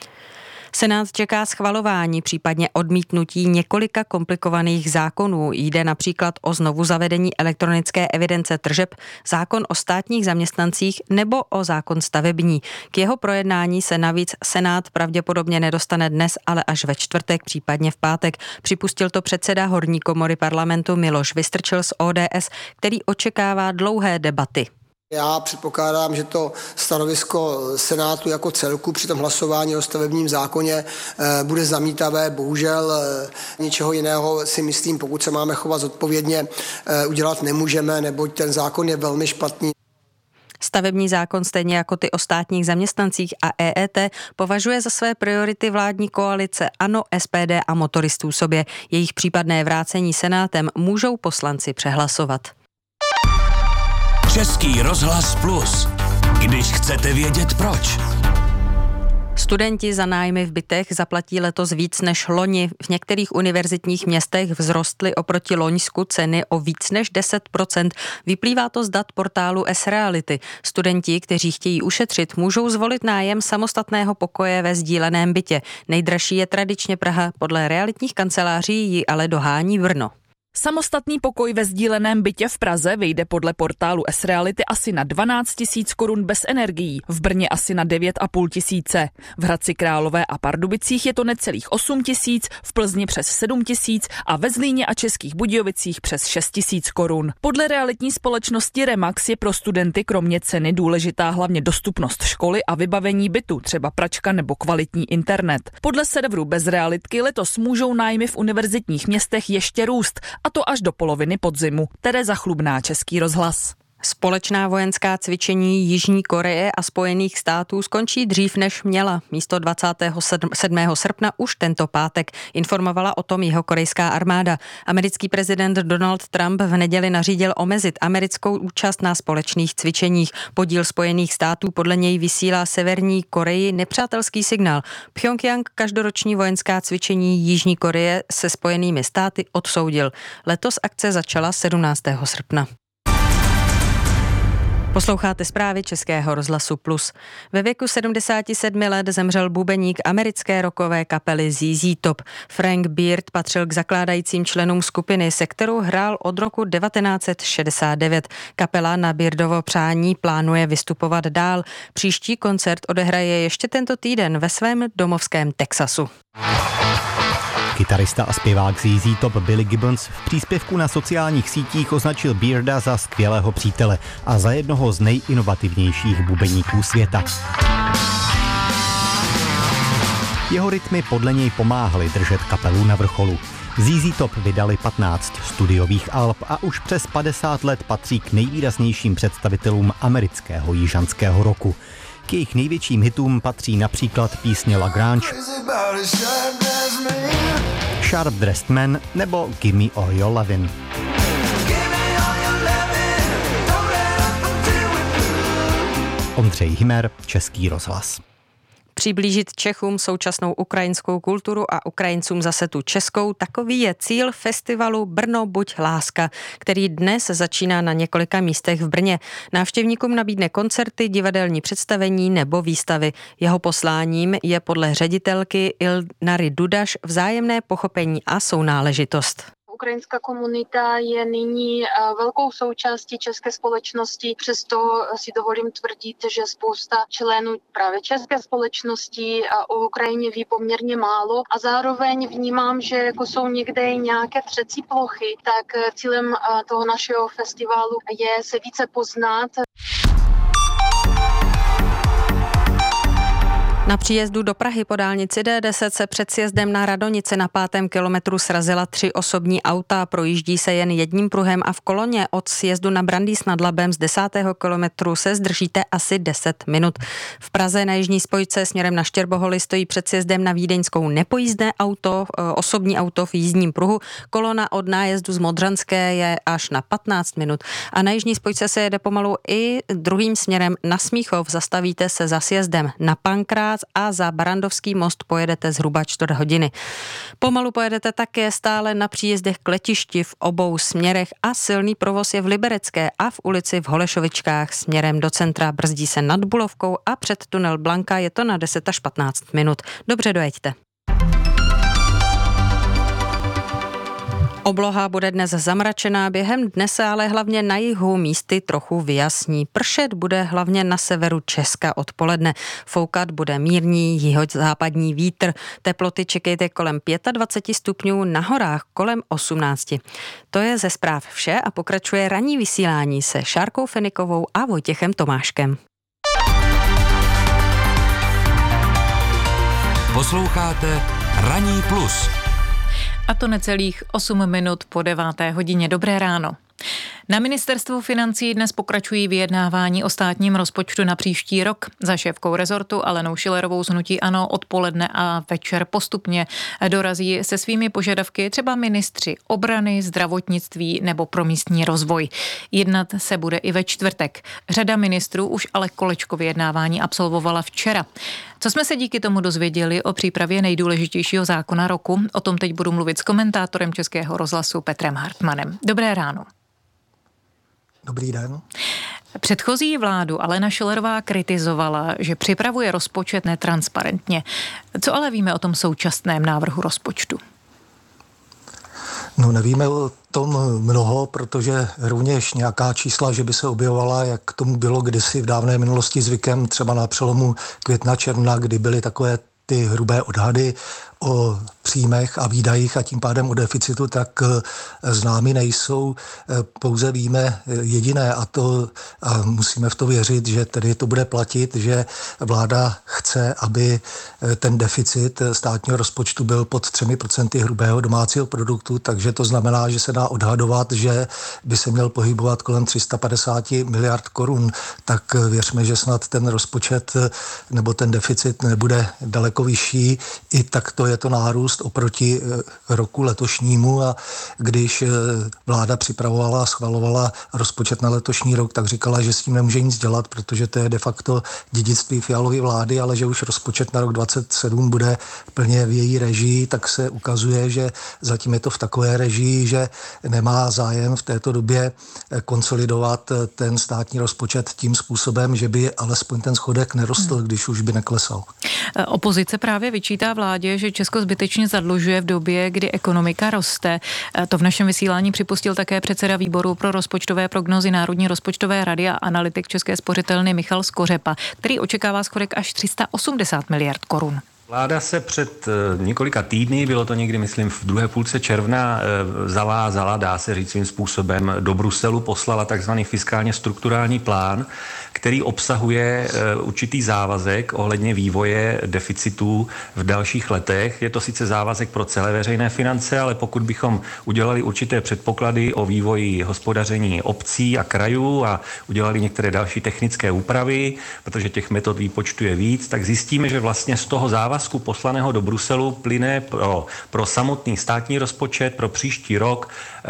[SPEAKER 12] Senát čeká schvalování, případně odmítnutí několika komplikovaných zákonů. Jde například o znovu zavedení elektronické evidence tržeb, zákon o státních zaměstnancích nebo o zákon stavební. K jeho projednání se navíc Senát pravděpodobně nedostane dnes, ale až ve čtvrtek, případně v pátek. Připustil to předseda horní komory parlamentu Miloš Vystrčil z ODS, který očekává dlouhé debaty.
[SPEAKER 16] Já předpokládám, že to stanovisko Senátu jako celku při tom hlasování o stavebním zákoně bude zamítavé. Bohužel ničeho jiného si myslím, pokud se máme chovat zodpovědně, udělat nemůžeme, neboť ten zákon je velmi špatný.
[SPEAKER 12] Stavební zákon stejně jako ty o státních zaměstnancích a EET považuje za své priority vládní koalice ANO, SPD a motoristů sobě. Jejich případné vrácení Senátem můžou poslanci přehlasovat.
[SPEAKER 6] Český rozhlas plus. Když chcete vědět proč.
[SPEAKER 12] Studenti za nájmy v bytech zaplatí letos víc než loni. V některých univerzitních městech vzrostly oproti loňsku ceny o víc než 10%. Vyplývá to z dat portálu S-Reality. Studenti, kteří chtějí ušetřit, můžou zvolit nájem samostatného pokoje ve sdíleném bytě. Nejdražší je tradičně Praha, podle realitních kanceláří ji ale dohání Brno.
[SPEAKER 17] Samostatný pokoj ve sdíleném bytě v Praze vyjde podle portálu S-Reality asi na 12 000 korun bez energií, v Brně asi na 9 500. V Hradci Králové a Pardubicích je to necelých 8 000, v Plzni přes 7 000 a ve Zlíně a Českých Budějovicích přes 6 000 korun. Podle realitní společnosti Remax je pro studenty kromě ceny důležitá hlavně dostupnost školy a vybavení bytu, třeba pračka nebo kvalitní internet. Podle serveru Bez realitky letos můžou nájmy v univerzitních městech ještě růst, a to až do poloviny podzimu. Tereza Chlubná, Český rozhlas.
[SPEAKER 12] Společná vojenská cvičení Jižní Koreje a Spojených států skončí dřív, než měla. Místo 27. srpna už tento pátek, informovala o tom jihokorejská armáda. Americký prezident Donald Trump v neděli nařídil omezit americkou účast na společných cvičeních. Podíl Spojených států podle něj vysílá Severní Koreji nepřátelský signál. Pchjongjang každoroční vojenská cvičení Jižní Koreje se Spojenými státy odsoudil. Letos akce začala 17. srpna. Posloucháte zprávy Českého rozhlasu Plus. Ve věku 77 let zemřel bubeník americké rockové kapely ZZ Top. Frank Beard patřil k zakládajícím členům skupiny, se kterou hrál od roku 1969. Kapela na Beardovo přání plánuje vystupovat dál. Příští koncert odehraje ještě tento týden ve svém domovském Texasu.
[SPEAKER 7] Kytarista a zpěvák ZZ Top Billy Gibbons v příspěvku na sociálních sítích označil Bearda za skvělého přítele a za jednoho z nejinovativnějších bubeníků světa. Jeho rytmy podle něj pomáhaly držet kapelu na vrcholu. ZZ Top vydali 15 studiových alb a už přes 50 let patří k nejvýraznějším představitelům amerického jižanského roku. K jejich největším hitům patří například písně La Grange, Sharp Dressed Man nebo Gimme All Your Lovin'. Ondřej Hymer, Český rozhlas.
[SPEAKER 12] Přiblížit Čechům současnou ukrajinskou kulturu a Ukrajincům zase tu českou, takový je cíl festivalu Brno buď láska, který dnes začíná na několika místech v Brně. Návštěvníkům nabídne koncerty, divadelní představení nebo výstavy. Jeho posláním je podle ředitelky Ilnary Dudaš vzájemné pochopení a sounáležitost.
[SPEAKER 18] Ukrajinská komunita je nyní velkou součástí české společnosti, přesto si dovolím tvrdit, že spousta členů právě české společnosti o Ukrajině ví poměrně málo a zároveň vnímám, že jako jsou někde nějaké třecí plochy, tak cílem toho našeho festivalu je se více poznat.
[SPEAKER 12] Na příjezdu do Prahy po dálnici D10 se před sjezdem na Radonice na 5. kilometru srazila 3 osobní auta. Projíždí se jen jedním pruhem a v koloně od sjezdu na Brandýs nad Labem z 10. kilometru se zdržíte asi 10 minut. V Praze na jižní spojce směrem na Štěrboholy stojí před sjezdem na Vídeňskou nepojízdné auto, osobní auto v jízdním pruhu. Kolona od nájezdu z Modřanské je až na 15 minut. A na jižní spojce se jede pomalu i druhým směrem na Smíchov. Zastavíte se za sjezdem na Pankrác a za Barandovský most pojedete zhruba 4 hodiny. Pomalu pojedete také stále na příjezdech k letišti v obou směrech a silný provoz je v Liberecké a v ulici v Holešovičkách směrem do centra. Brzdí se nad Bulovkou a před tunel Blanka je to na 10 až 15 minut. Dobře dojeďte. Obloha bude dnes zamračená, během dne se ale hlavně na jihu místy trochu vyjasní. Pršet bude hlavně na severu Česka odpoledne. Foukat bude mírný jihozápadní vítr. Teploty čekejte kolem 25 stupňů, na horách kolem 18. To je ze zpráv vše a pokračuje ranní vysílání se Šárkou Fenikovou a Vojtěchem Tomáškem.
[SPEAKER 6] Posloucháte Ranní plus.
[SPEAKER 2] A to necelých 8 minut po 9. hodině. Dobré ráno. Na ministerstvu financí dnes pokračují vyjednávání o státním rozpočtu na příští rok. Za šéfkou rezortu Alenou Schillerovou z hnutí ANO odpoledne a večer postupně dorazí se svými požadavky třeba ministři obrany, zdravotnictví nebo pro místní rozvoj. Jednat se bude i ve čtvrtek. Řada ministrů už ale kolečko vyjednávání absolvovala včera. Co jsme se díky tomu dozvěděli o přípravě nejdůležitějšího zákona roku? O tom teď budu mluvit s komentátorem Českého rozhlasu Petrem Hartmanem. Dobré ráno.
[SPEAKER 19] Dobrý den.
[SPEAKER 2] Předchozí vládu Alena Schillerová kritizovala, že připravuje rozpočet netransparentně. Co ale víme o tom současném návrhu rozpočtu?
[SPEAKER 19] No nevíme tom mnoho, protože rovněž nějaká čísla, že by se objevovala, jak tomu bylo kdysi v dávné minulosti zvykem, třeba na přelomu května, června, kdy byly takové ty hrubé odhady o příjmech a výdajích a tím pádem o deficitu, tak známy nejsou. Pouze víme jediné a musíme v to věřit, že tedy to bude platit, že vláda chce, aby ten deficit státního rozpočtu byl pod 3% hrubého domácího produktu, takže to znamená, že se dá odhadovat, že by se měl pohybovat kolem 350 miliard korun, tak věřme, že snad ten rozpočet nebo ten deficit nebude daleko vyšší. I takto je to nárůst oproti roku letošnímu a když vláda připravovala a schvalovala rozpočet na letošní rok, tak říkala, že s tím nemůže nic dělat, protože to je de facto dědictví Fialovy vlády, ale že už rozpočet na rok 2027 bude plně v její režii, tak se ukazuje, že zatím je to v takové režii, že nemá zájem v této době konsolidovat ten státní rozpočet tím způsobem, že by alespoň ten schodek nerostl, když už by neklesal.
[SPEAKER 2] Opozice právě vyčítá vládě, že Česko zbytečně zadlužuje v době, kdy ekonomika roste. To v našem vysílání připustil také předseda výboru pro rozpočtové prognozy Národní rozpočtové rady a analytik České spořitelny Michal Skořepa, který očekává schodek až 380 miliard korun.
[SPEAKER 20] Vláda se před několika týdny, bylo to někdy, myslím, v druhé půlce června, zavázala, dá se říct svým způsobem, do Bruselu poslala takzvaný fiskálně strukturální plán, který obsahuje určitý závazek ohledně vývoje deficitů v dalších letech. Je to sice závazek pro celé veřejné finance, ale pokud bychom udělali určité předpoklady o vývoji hospodaření obcí a krajů a udělali některé další technické úpravy, protože těch metod výpočtu je víc, tak zjistíme, že vlastně z toho závazku poslaného do Bruselu plyne pro samotný státní rozpočet pro příští rok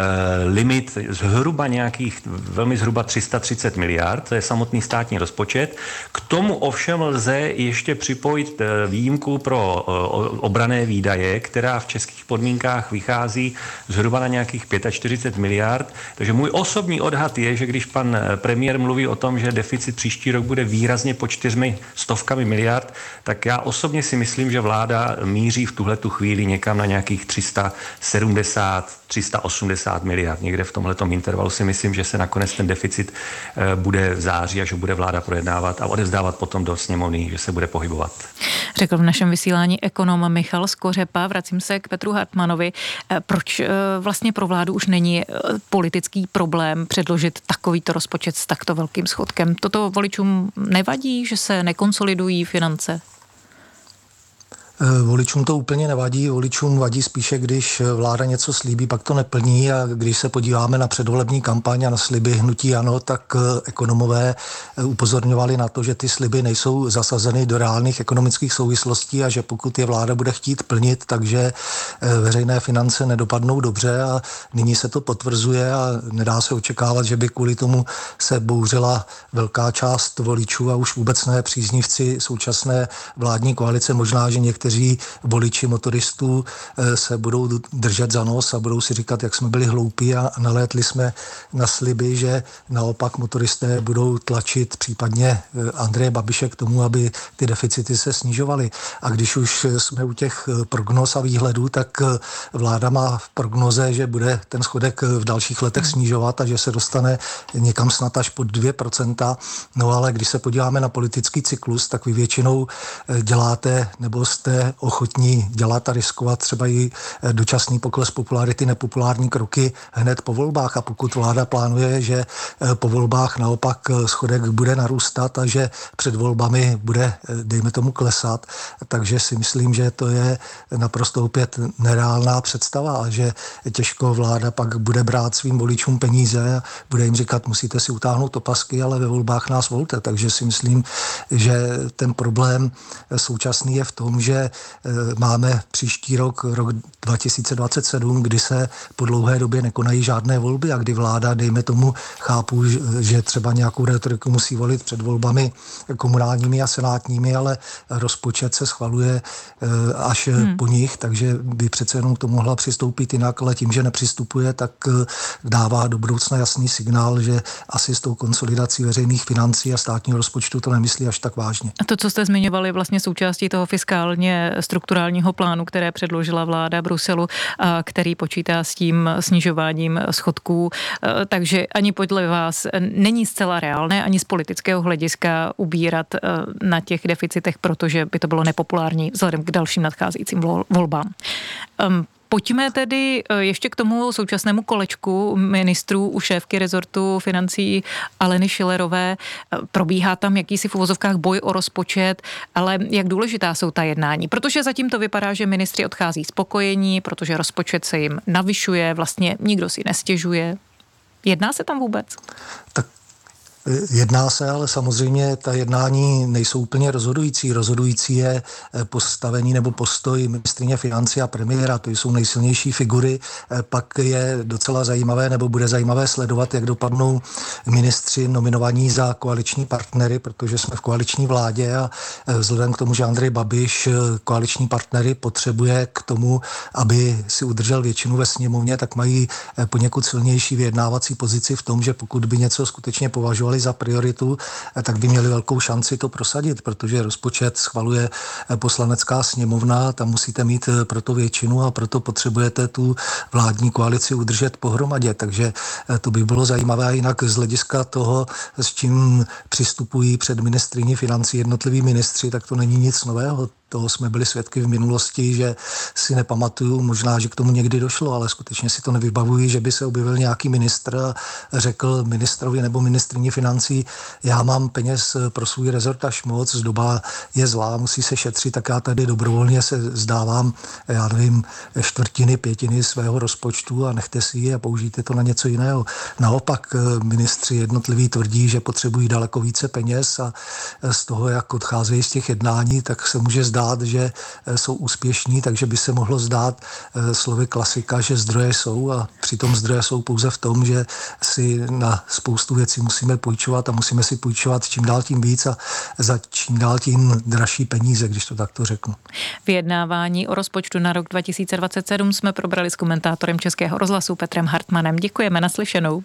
[SPEAKER 20] limit zhruba nějakých velmi zhruba 330 miliard, to je samotný státní rozpočet. K tomu ovšem lze ještě připojit výjimku pro obranné výdaje, která v českých podmínkách vychází zhruba na nějakých 45 miliard. Takže můj osobní odhad je, že když pan premiér mluví o tom, že deficit příští rok bude výrazně pod 400 miliard, tak já osobně si myslím, že vláda míří v tuhletu chvíli někam na nějakých 380 miliard. Někde v tomhletom intervalu si myslím, že se nakonec ten deficit bude v září a že bude vláda projednávat a odevzdávat potom do sněmovny, že se bude pohybovat.
[SPEAKER 2] Řekl v našem vysílání ekonom Michal Skořepa. Vracím se k Petru Hartmanovi. Proč vlastně pro vládu už není politický problém předložit takovýto rozpočet s takto velkým schodkem? Toto voličům nevadí, že se nekonsolidují finance?
[SPEAKER 19] Voličům to úplně nevadí, voličům vadí spíše, když vláda něco slíbí, pak to neplní a když se podíváme na předvolební kampaň a na sliby hnutí ANO, tak ekonomové upozorňovali na to, že ty sliby nejsou zasazeny do reálných ekonomických souvislostí a že pokud je vláda bude chtít plnit, takže veřejné finance nedopadnou dobře a nyní se to potvrzuje a nedá se očekávat, že by kvůli tomu se bouřila velká část voličů a už vůbec ne příznivci současné vládní koalice, možná, že někteří voliči motoristů se budou držet za nos a budou si říkat, jak jsme byli hloupí a nalétli jsme na sliby, že naopak motoristé budou tlačit případně Andreje Babiše k tomu, aby ty deficity se snižovaly. A když už jsme u těch prognóz a výhledů, tak vláda má v prognoze, že bude ten schodek v dalších letech snižovat a že se dostane někam snad až pod 2%. No ale když se podíváme na politický cyklus, tak vy většinou děláte nebo jste ochotní dělat a riskovat třeba i dočasný pokles popularity, nepopulární kroky hned po volbách. A pokud vláda plánuje, že po volbách naopak schodek bude narůstat a že před volbami bude, dejme tomu, klesat, takže si myslím, že to je naprosto opět nereálná představa a že těžko vláda pak bude brát svým voličům peníze a bude jim říkat, musíte si utáhnout opasky, ale ve volbách nás volte. Takže si myslím, že ten problém současný je v tom, že máme příští rok 2027, kdy se po dlouhé době nekonají žádné volby a kdy vláda, dejme tomu, chápu, že třeba nějakou retoriku musí volit před volbami komunálními a senátními, ale rozpočet se schvaluje až po nich, takže by přece jenom to mohla přistoupit jinak, ale tím, že nepřistupuje, tak dává do budoucna jasný signál, že asi s tou konsolidací veřejných financí a státního rozpočtu to nemyslí až tak vážně.
[SPEAKER 2] A to, co jste zmiňovali, vlastně součástí toho fiskálně ohledně strukturálního plánu, které předložila vláda Bruselu, který počítá s tím snižováním schodků. Takže ani podle vás není zcela reálné ani z politického hlediska ubírat na těch deficitech, protože by to bylo nepopulární vzhledem k dalším nadcházejícím volbám. Pojďme tedy ještě k tomu současnému kolečku ministrů u šéfky rezortu financí Aleny Schillerové. Probíhá tam jakýsi v uvozovkách boj o rozpočet, ale jak důležitá jsou ta jednání? Protože zatím to vypadá, že ministři odchází spokojení, protože rozpočet se jim navyšuje, vlastně nikdo si nestěžuje. Jedná se tam vůbec?
[SPEAKER 19] Tak jedná se, ale samozřejmě ta jednání nejsou úplně rozhodující. Rozhodující je postavení nebo postoj ministryně financí a premiéra. To jsou nejsilnější figury. Pak je docela zajímavé, nebo bude zajímavé sledovat, jak dopadnou ministři nominovaní za koaliční partnery, protože jsme v koaliční vládě a vzhledem k tomu, že Andrej Babiš koaliční partnery potřebuje k tomu, aby si udržel většinu ve sněmovně, tak mají poněkud silnější vyjednávací pozici v tom, že pokud by něco skutečně považovali za prioritu, tak by měli velkou šanci to prosadit, protože rozpočet schvaluje poslanecká sněmovna, tam musíte mít proto většinu a proto potřebujete tu vládní koalici udržet pohromadě, takže to by bylo zajímavé. A jinak z hlediska toho, s čím přistupují před ministryní financí jednotliví ministři, tak to není nic nového. Toho jsme byli svědky v minulosti, že si nepamatuju, možná, že k tomu někdy došlo, ale skutečně si to nevybavuji, že by se objevil nějaký ministr a řekl ministrovi nebo ministryni financí, já mám peněz pro svůj rezort až moc, doba je zlá, musí se šetřit, tak já tady dobrovolně se zdávám, já nevím, 1/4, 1/5 svého rozpočtu a nechte si ji a použijte to na něco jiného. Naopak ministři jednotliví tvrdí, že potřebují daleko více peněz a z toho, jak odcházejí z těch jednání, tak se může zdát, že jsou úspěšní, takže by se mohlo zdát slovy klasika, že zdroje jsou a přitom zdroje jsou pouze v tom, že si na spoustu věcí musíme půjčovat a musíme si půjčovat čím dál tím víc a za čím dál tím dražší peníze, když to takto řeknu.
[SPEAKER 2] Vyjednávání o rozpočtu na rok 2027 jsme probrali s komentátorem Českého rozhlasu Petrem Hartmanem. Děkujeme, naslyšenou.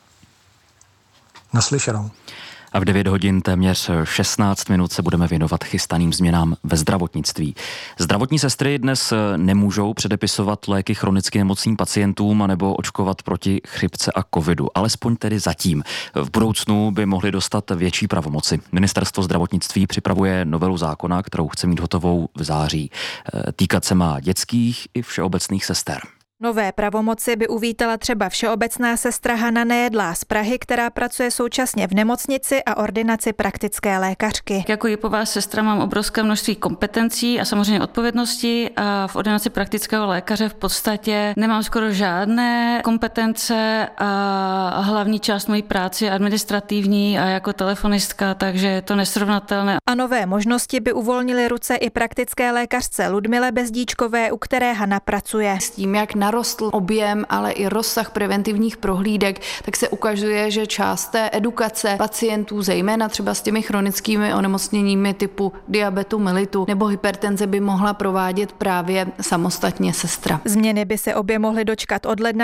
[SPEAKER 19] Naslyšenou.
[SPEAKER 3] A v 9 hodin téměř 16 minut se budeme věnovat chystaným změnám ve zdravotnictví. Zdravotní sestry dnes nemůžou předepisovat léky chronicky nemocným pacientům anebo očkovat proti chřipce a covidu. Alespoň tedy zatím. V budoucnu by mohli dostat větší pravomoci. Ministerstvo zdravotnictví připravuje novelu zákona, kterou chce mít hotovou v září. Týkat se má dětských i všeobecných sester.
[SPEAKER 21] Nové pravomoci by uvítala třeba všeobecná sestra Hana Nejedlá z Prahy, která pracuje současně v nemocnici a ordinaci praktické lékařky.
[SPEAKER 22] Jako jipová sestra mám obrovské množství kompetencí a samozřejmě odpovědnosti a v ordinaci praktického lékaře v podstatě nemám skoro žádné kompetence a hlavní část mojí práce je administrativní a jako telefonistka, takže je to nesrovnatelné.
[SPEAKER 21] A nové možnosti by uvolnily ruce i praktické lékařce Ludmile Bezdíčkové, u které Hana pracuje.
[SPEAKER 23] S tím, jak narostl objem, ale i rozsah preventivních prohlídek, tak se ukazuje, že část té edukace pacientů, zejména třeba s těmi chronickými onemocněními typu diabetu mellitu nebo hypertenze, by mohla provádět právě samostatně sestra.
[SPEAKER 21] Změny by se obě mohly dočkat od ledna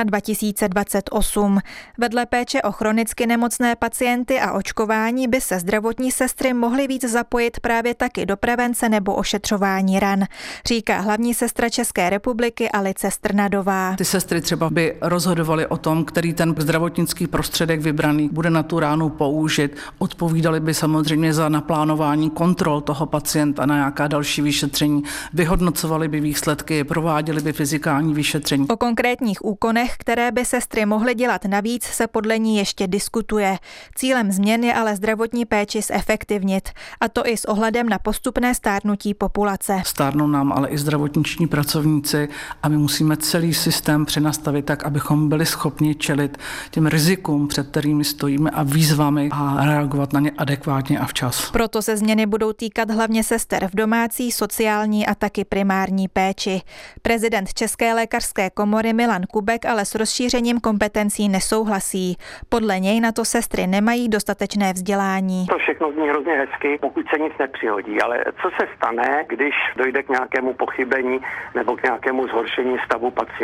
[SPEAKER 21] 2028. Vedle péče o chronicky nemocné pacienty a očkování by se zdravotní sestry mohly víc zapojit právě taky do prevence nebo ošetřování ran, říká hlavní sestra České republiky Alice Strnadová.
[SPEAKER 24] Ty sestry třeba by rozhodovaly o tom, který ten zdravotnický prostředek vybraný bude na tu ránu použit. Odpovídali by samozřejmě za naplánování kontrol toho pacienta na nějaká další vyšetření. Vyhodnocovali by výsledky, prováděli by fyzikální vyšetření.
[SPEAKER 21] O konkrétních úkonech, které by sestry mohly dělat navíc, se podle ní ještě diskutuje. Cílem změn je ale zdravotní péči zefektivnit. A to i s ohledem na postupné stárnutí populace.
[SPEAKER 24] Stárnou nám ale i zdravotniční pracovníci a my musíme celý systém přenastavit tak, abychom byli schopni čelit těm rizikům, před kterými stojíme a výzvami a reagovat na ně adekvátně a včas.
[SPEAKER 21] Proto se změny budou týkat hlavně sester v domácí, sociální a taky primární péči. Prezident České lékařské komory Milan Kubek ale s rozšířením kompetencí nesouhlasí. Podle něj na to sestry nemají dostatečné vzdělání.
[SPEAKER 25] To všechno zní hrozně hezky, pokud se nic nepřihodí, ale co se stane, když dojde k nějakému pochybení nebo k nějakému zhoršení stavu pacienta?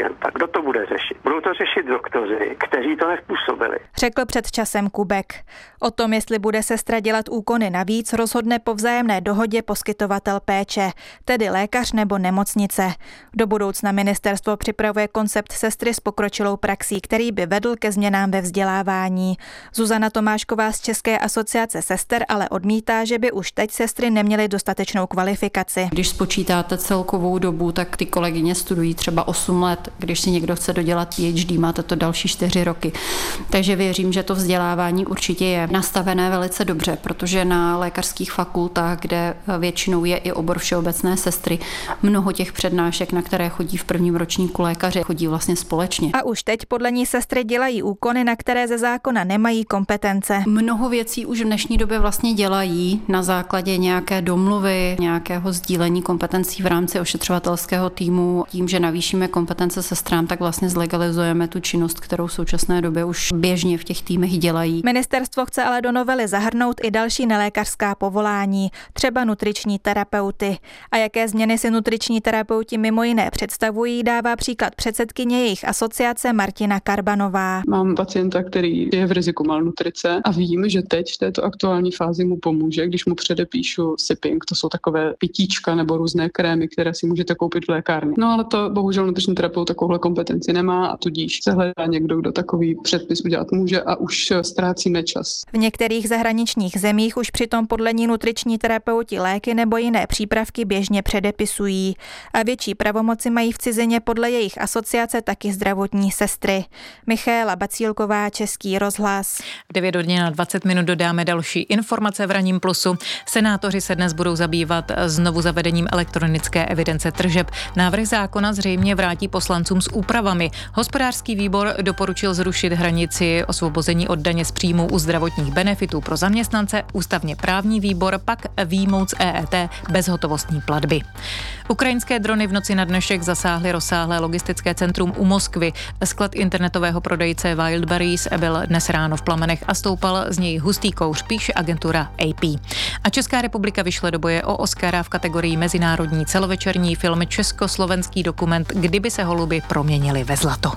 [SPEAKER 25] pacienta. Kdo to bude řešit? Budou to řešit doktoři, kteří to nezpůsobili.
[SPEAKER 21] Řekl před časem Kubek. O tom, jestli bude sestra dělat úkony navíc, rozhodne po vzájemné dohodě poskytovatel péče, tedy lékař nebo nemocnice. Do budoucna ministerstvo připravuje koncept sestry s pokročilou praxí, který by vedl ke změnám ve vzdělávání. Zuzana Tomášková z České asociace sester ale odmítá, že by už teď sestry neměly dostatečnou kvalifikaci.
[SPEAKER 1] Když spočítáte celkovou dobu, tak ty kolegyně studují třeba 8 let. Když si někdo chce dodělat PhD, máte to další 4 roky. Takže věřím, že to vzdělávání určitě je nastavené velice dobře, protože na lékařských fakultách, kde většinou je i obor všeobecné sestry, mnoho těch přednášek, na které chodí v prvním ročníku lékaři, chodí vlastně společně.
[SPEAKER 21] A už teď podle ní sestry dělají úkony, na které ze zákona nemají kompetence.
[SPEAKER 1] Mnoho věcí už v dnešní době vlastně dělají na základě nějaké domluvy, nějakého sdílení kompetencí v rámci ošetřovatelského týmu. Tím, že navýšíme kompetence sestrám, tak vlastně zlegalizujeme tu činnost, kterou v současné době už běžně v těch týmech dělají.
[SPEAKER 21] Ministerstvo chce ale do novely zahrnout i další nelékařská povolání, třeba nutriční terapeuty. A jaké změny si nutriční terapeuti mimo jiné představují, dává příklad předsedkyně jejich asociace Martina Karbanová.
[SPEAKER 4] Mám pacienta, který je v riziku malnutrice a vím, že teď v této aktuální fázi mu pomůže, když mu předepíšu sipping, to jsou takové pitíčka nebo různé krémy, které si můžete koupit v lékárně. No ale to bohužel nutriční terapeut takovouhle kompetenci nemá a tudíž se hledá někdo, kdo takový předpis udělat může a už ztrácíme čas.
[SPEAKER 21] V některých zahraničních zemích už přitom podle ní nutriční terapeuti léky nebo jiné přípravky běžně předepisují. A větší pravomoci mají v cizině podle jejich asociace taky zdravotní sestry. Michaela Bacílková, Český rozhlas.
[SPEAKER 2] V 9 hodin a 20 minut dodáme další informace v Ranním plusu. Senátoři se dnes budou zabývat znovu zavedením elektronické evidence tržeb. Návrh zákona zřejmě vrátí poslancům s úpravami. Hospodářský výbor doporučil zrušit hranici osvobození od daně z příjmu u zdravotních benefitů pro zaměstnance, ústavně právní výbor pak výjmout z EET bezhotovostní platby. Ukrajinské drony v noci na dnešek zasáhly rozsáhlé logistické centrum u Moskvy. Sklad internetového prodejce Wildberries byl dnes ráno v plamenech a stoupal z něj hustý kouř, píše agentura AP. A Česká republika vyšle do boje o Oscara v kategorii mezinárodní celovečerní film československý dokument Kdyby se holuby proměnily ve zlato.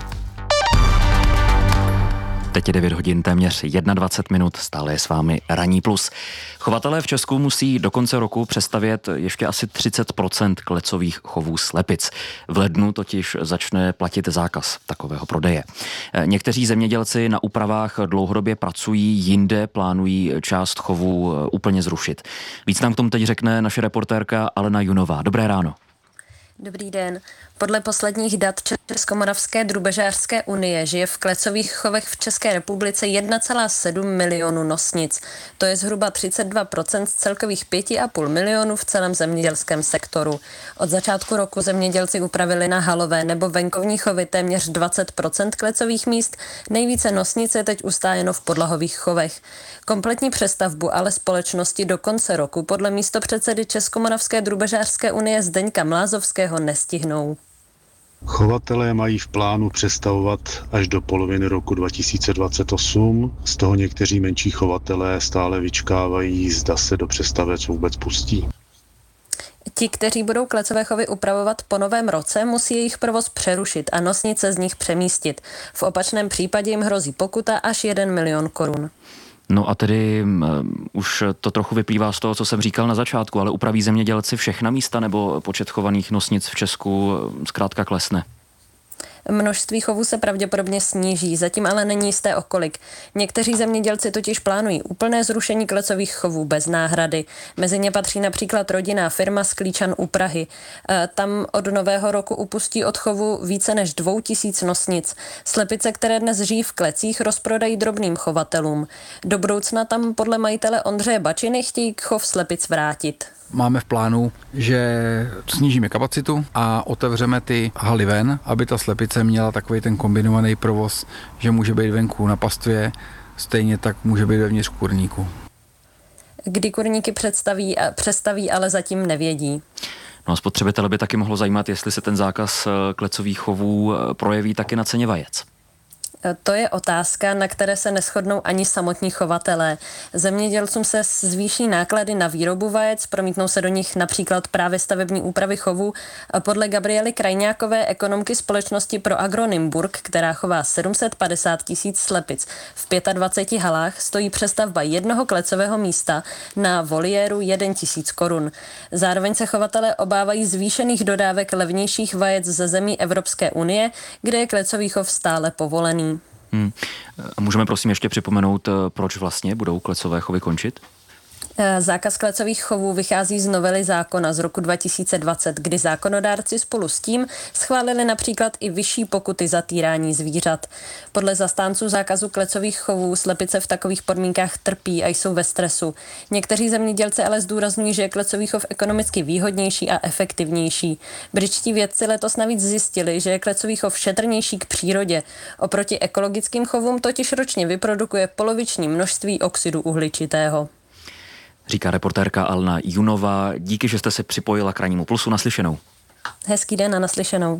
[SPEAKER 3] Teď je 9 hodin, téměř 21 minut, stále je s vámi Ranní plus. Chovatelé v Česku musí do konce roku přestavět ještě asi 30% klecových chovů slepic. V lednu totiž začne platit zákaz takového prodeje. Někteří zemědělci na úpravách dlouhodobě pracují, jinde plánují část chovů úplně zrušit. Víc nám k tomu teď řekne naše reportérka Alena Junová. Dobré ráno.
[SPEAKER 5] Dobrý den. Podle posledních dat Českomoravské drůbežářské unie žije v klecových chovech v České republice 1,7 milionu nosnic. To je zhruba 32% z celkových 5,5 milionů v celém zemědělském sektoru. Od začátku roku zemědělci upravili na halové nebo venkovní chovy téměř 20% klecových míst, nejvíce nosnic je teď ustájeno v podlahových chovech. Kompletní přestavbu ale společnosti do konce roku podle místopředsedy Českomoravské drůbežářské unie Zdeňka Mlázovského nestihnou.
[SPEAKER 9] Chovatelé mají v plánu přestavovat až do poloviny roku 2028. Z toho někteří menší chovatelé stále vyčkávají, zda se do přestavec vůbec pustí.
[SPEAKER 5] Ti, kteří budou klecové chovy upravovat po novém roce, musí jejich provoz přerušit a nosnice z nich přemístit. V opačném případě jim hrozí pokuta až 1 milion korun.
[SPEAKER 3] No a tedy už to trochu vyplývá z toho, co jsem říkal na začátku, ale upraví zemědělci všechna místa nebo počet chovaných nosnic v Česku zkrátka klesne?
[SPEAKER 5] Množství chovů se pravděpodobně sníží, zatím ale není jisté o kolik. Někteří zemědělci totiž plánují úplné zrušení klecových chovů bez náhrady. Mezi ně patří například rodinná firma Sklíčan u Prahy. Tam od nového roku upustí od chovu více než 2000 nosnic. Slepice, které dnes žijí v klecích, rozprodají drobným chovatelům. Do budoucna tam podle majitele Ondřeje Bačiny chtějí chov slepic vrátit.
[SPEAKER 10] Máme v plánu, že snížíme kapacitu a otevřeme ty haly ven, aby ta slepice měla takový ten kombinovaný provoz, že může být venku na pastvě, stejně tak může být vevnitř kurníku.
[SPEAKER 5] Kdy kurníky přestaví, ale zatím nevědí.
[SPEAKER 3] No a spotřebitele by taky mohlo zajímat, jestli se ten zákaz klecových chovů projeví taky na ceně vajec.
[SPEAKER 5] To je otázka, na které se neshodnou ani samotní chovatelé. Zemědělcům se zvýší náklady na výrobu vajec, promítnou se do nich například právě stavební úpravy chovů. A podle Gabriely Krajňákové, ekonomky společnosti ProAgro Nymburk, která chová 750 000 slepic v 25 halách, stojí přestavba jednoho klecového místa na voliéru 1 000 korun. Zároveň se chovatelé obávají zvýšených dodávek levnějších vajec ze zemí Evropské unie, kde je klecový chov stále povolený.
[SPEAKER 3] Můžeme prosím ještě připomenout, proč vlastně budou klecové chovy končit?
[SPEAKER 5] Zákaz klecových chovů vychází z novely zákona z roku 2020, kdy zákonodárci spolu s tím schválili například i vyšší pokuty za týrání zvířat. Podle zastánců zákazu klecových chovů slepice v takových podmínkách trpí a jsou ve stresu. Někteří zemědělci ale zdůrazňují, že je klecový chov ekonomicky výhodnější a efektivnější. Britští vědci letos navíc zjistili, že je klecový chov šetrnější k přírodě. Oproti ekologickým chovům totiž ročně vyprodukuje poloviční množství oxidu uhličitého.
[SPEAKER 3] Říká reportérka Alna Junová. Díky, že jste se připojila k Rannímu plusu. Naslyšenou.
[SPEAKER 5] Hezký den a naslyšenou.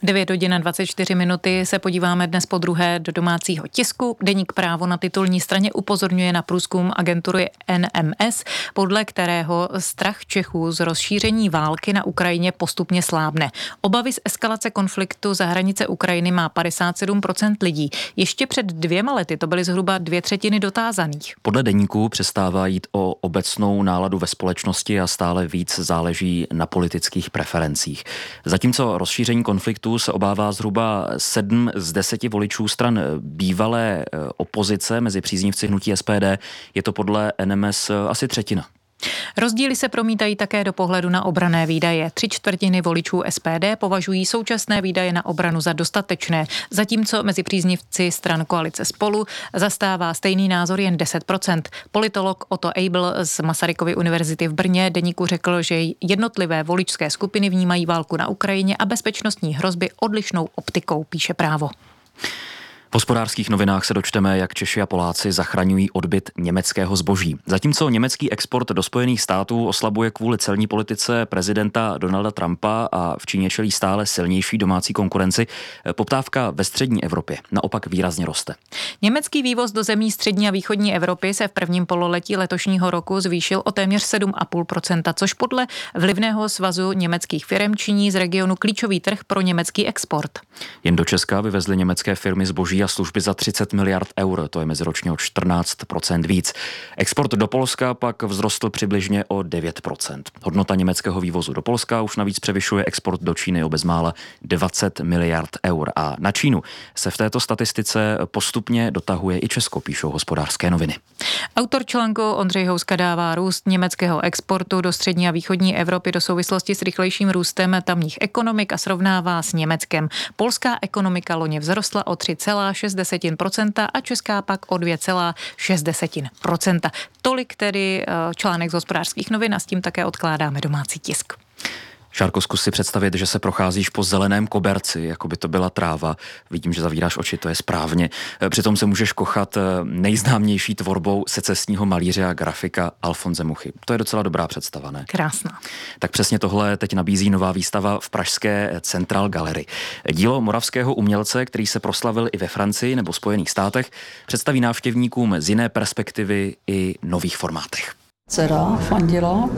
[SPEAKER 2] 9:24 se podíváme dnes podruhé do domácího tisku. Deník Právo na titulní straně upozorňuje na průzkum agentury NMS, podle kterého strach Čechů z rozšíření války na Ukrajině postupně slábne. Obavy z eskalace konfliktu za hranice Ukrajiny má 57% lidí. Ještě před 2 lety to byly zhruba 2/3 dotázaných.
[SPEAKER 3] Podle deníku přestává jít o obecnou náladu ve společnosti a stále víc záleží na politických preferencích. Zatímco rozšíření konfliktu se obává zhruba 7 z 10 voličů stran bývalé opozice mezi příznivci hnutí SPD, je to podle NMS asi 1/3.
[SPEAKER 2] Rozdíly se promítají také do pohledu na obranné výdaje. 3/4 voličů SPD považují současné výdaje na obranu za dostatečné, zatímco mezi příznivci stran koalice Spolu zastává stejný názor jen 10%. Politolog Otto Eibl z Masarykovy univerzity v Brně deníku řekl, že jednotlivé voličské skupiny vnímají válku na Ukrajině a bezpečnostní hrozby odlišnou optikou, píše Právo.
[SPEAKER 3] V Hospodářských novinách se dočteme, jak Češi a Poláci zachraňují odbyt německého zboží. Zatímco německý export do Spojených států oslabuje kvůli celní politice prezidenta Donalda Trumpa a v Číně čelí stále silnější domácí konkurenci, poptávka ve střední Evropě naopak výrazně roste.
[SPEAKER 2] Německý vývoz do zemí střední a východní Evropy se v prvním pololetí letošního roku zvýšil o téměř 7,5%, což podle vlivného svazu německých firem činí z regionu klíčový trh pro německý export.
[SPEAKER 3] Jen do Česka vyvezly německé firmy zboží a služby za 30 miliard eur, to je meziročně o 14% víc. Export do Polska pak vzrostl přibližně o 9%. Hodnota německého vývozu do Polska už navíc převyšuje export do Číny o bezmála 20 miliard eur. A na Čínu se v této statistice postupně dotahuje i Česko, píšou Hospodářské noviny.
[SPEAKER 2] Autor článku Ondřej Houska dává růst německého exportu do střední a východní Evropy do souvislosti s rychlejším růstem tamních ekonomik a srovnává s Německem. Polská ekonomika loni vzrostla o 3,6% a česká pak o 2,6%. Tolik tedy článek z Hospodářských novin a s tím také odkládáme domácí tisk.
[SPEAKER 3] Šárko, zkus si představit, že se procházíš po zeleném koberci, jako by to byla tráva. Vidím, že zavíráš oči, to je správně. Přitom se můžeš kochat nejznámější tvorbou secesního malíře a grafika Alfonse Muchy. To je docela dobrá představa, ne?
[SPEAKER 2] Krásná.
[SPEAKER 3] Tak přesně tohle teď nabízí nová výstava v pražské Central Gallery. Dílo moravského umělce, který se proslavil i ve Francii nebo Spojených státech, představí návštěvníkům z jiné perspektivy i nových formátech.
[SPEAKER 8] Dcera fandila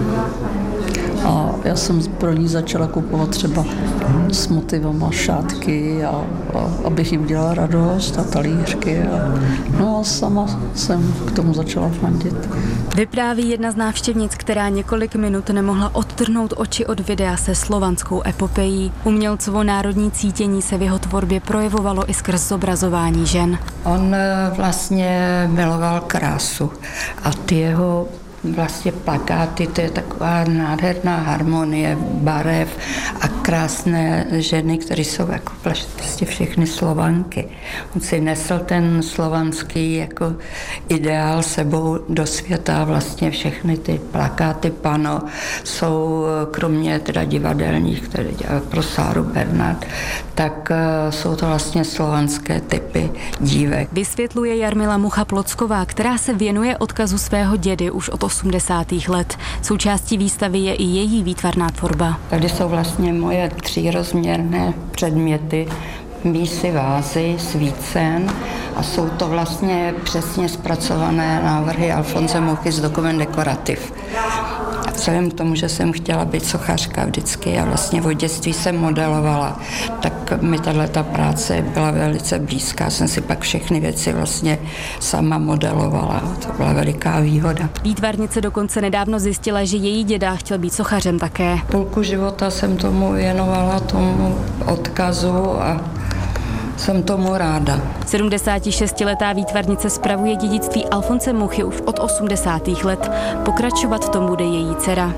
[SPEAKER 8] a já jsem pro ní začala kupovat třeba s motivama šátky a abych jí udělala radost a talířky. No a sama jsem k tomu začala fandit.
[SPEAKER 11] Vypráví jedna z návštěvnic, která několik minut nemohla odtrhnout oči od videa se slovanskou epopejí. Umělcovo národní cítění se v jeho tvorbě projevovalo i skrz zobrazování žen.
[SPEAKER 13] On vlastně miloval krásu a ty jeho vlastně plakáty, to je taková nádherná harmonie barev a krásné ženy, které jsou jako prostě všechny Slovanky. On si nesl ten slovanský jako ideál sebou do světa, vlastně všechny ty plakáty pano jsou kromě teda divadelních, které dělá pro Sáru Bernard, tak jsou to vlastně slovanské typy dívek.
[SPEAKER 11] Vysvětluje Jarmila Mucha-Plocková, která se věnuje odkazu svého dědy už od 80. let. Součástí výstavy je i její výtvarná tvorba.
[SPEAKER 13] Tady jsou vlastně moje 3rozměrné předměty, mísy vázy svícen a jsou to vlastně přesně zpracované návrhy Alfonse Muchy z Dokument dekorativ. Vzhledem k tomu, že jsem chtěla být sochařka vždycky a vlastně od dětství jsem modelovala, tak mi tato práce byla velice blízká. Jsem si pak všechny věci vlastně sama modelovala. To byla veliká výhoda.
[SPEAKER 11] Výtvarnice dokonce nedávno zjistila, že její děda chtěl být sochařem také.
[SPEAKER 13] Půlku života jsem tomu věnovala, tomu odkazu a jsem tomu ráda.
[SPEAKER 11] 76letá výtvarnice spravuje dědictví Alfonse Muchy už od 80. let. Pokračovat v tom bude její dcera.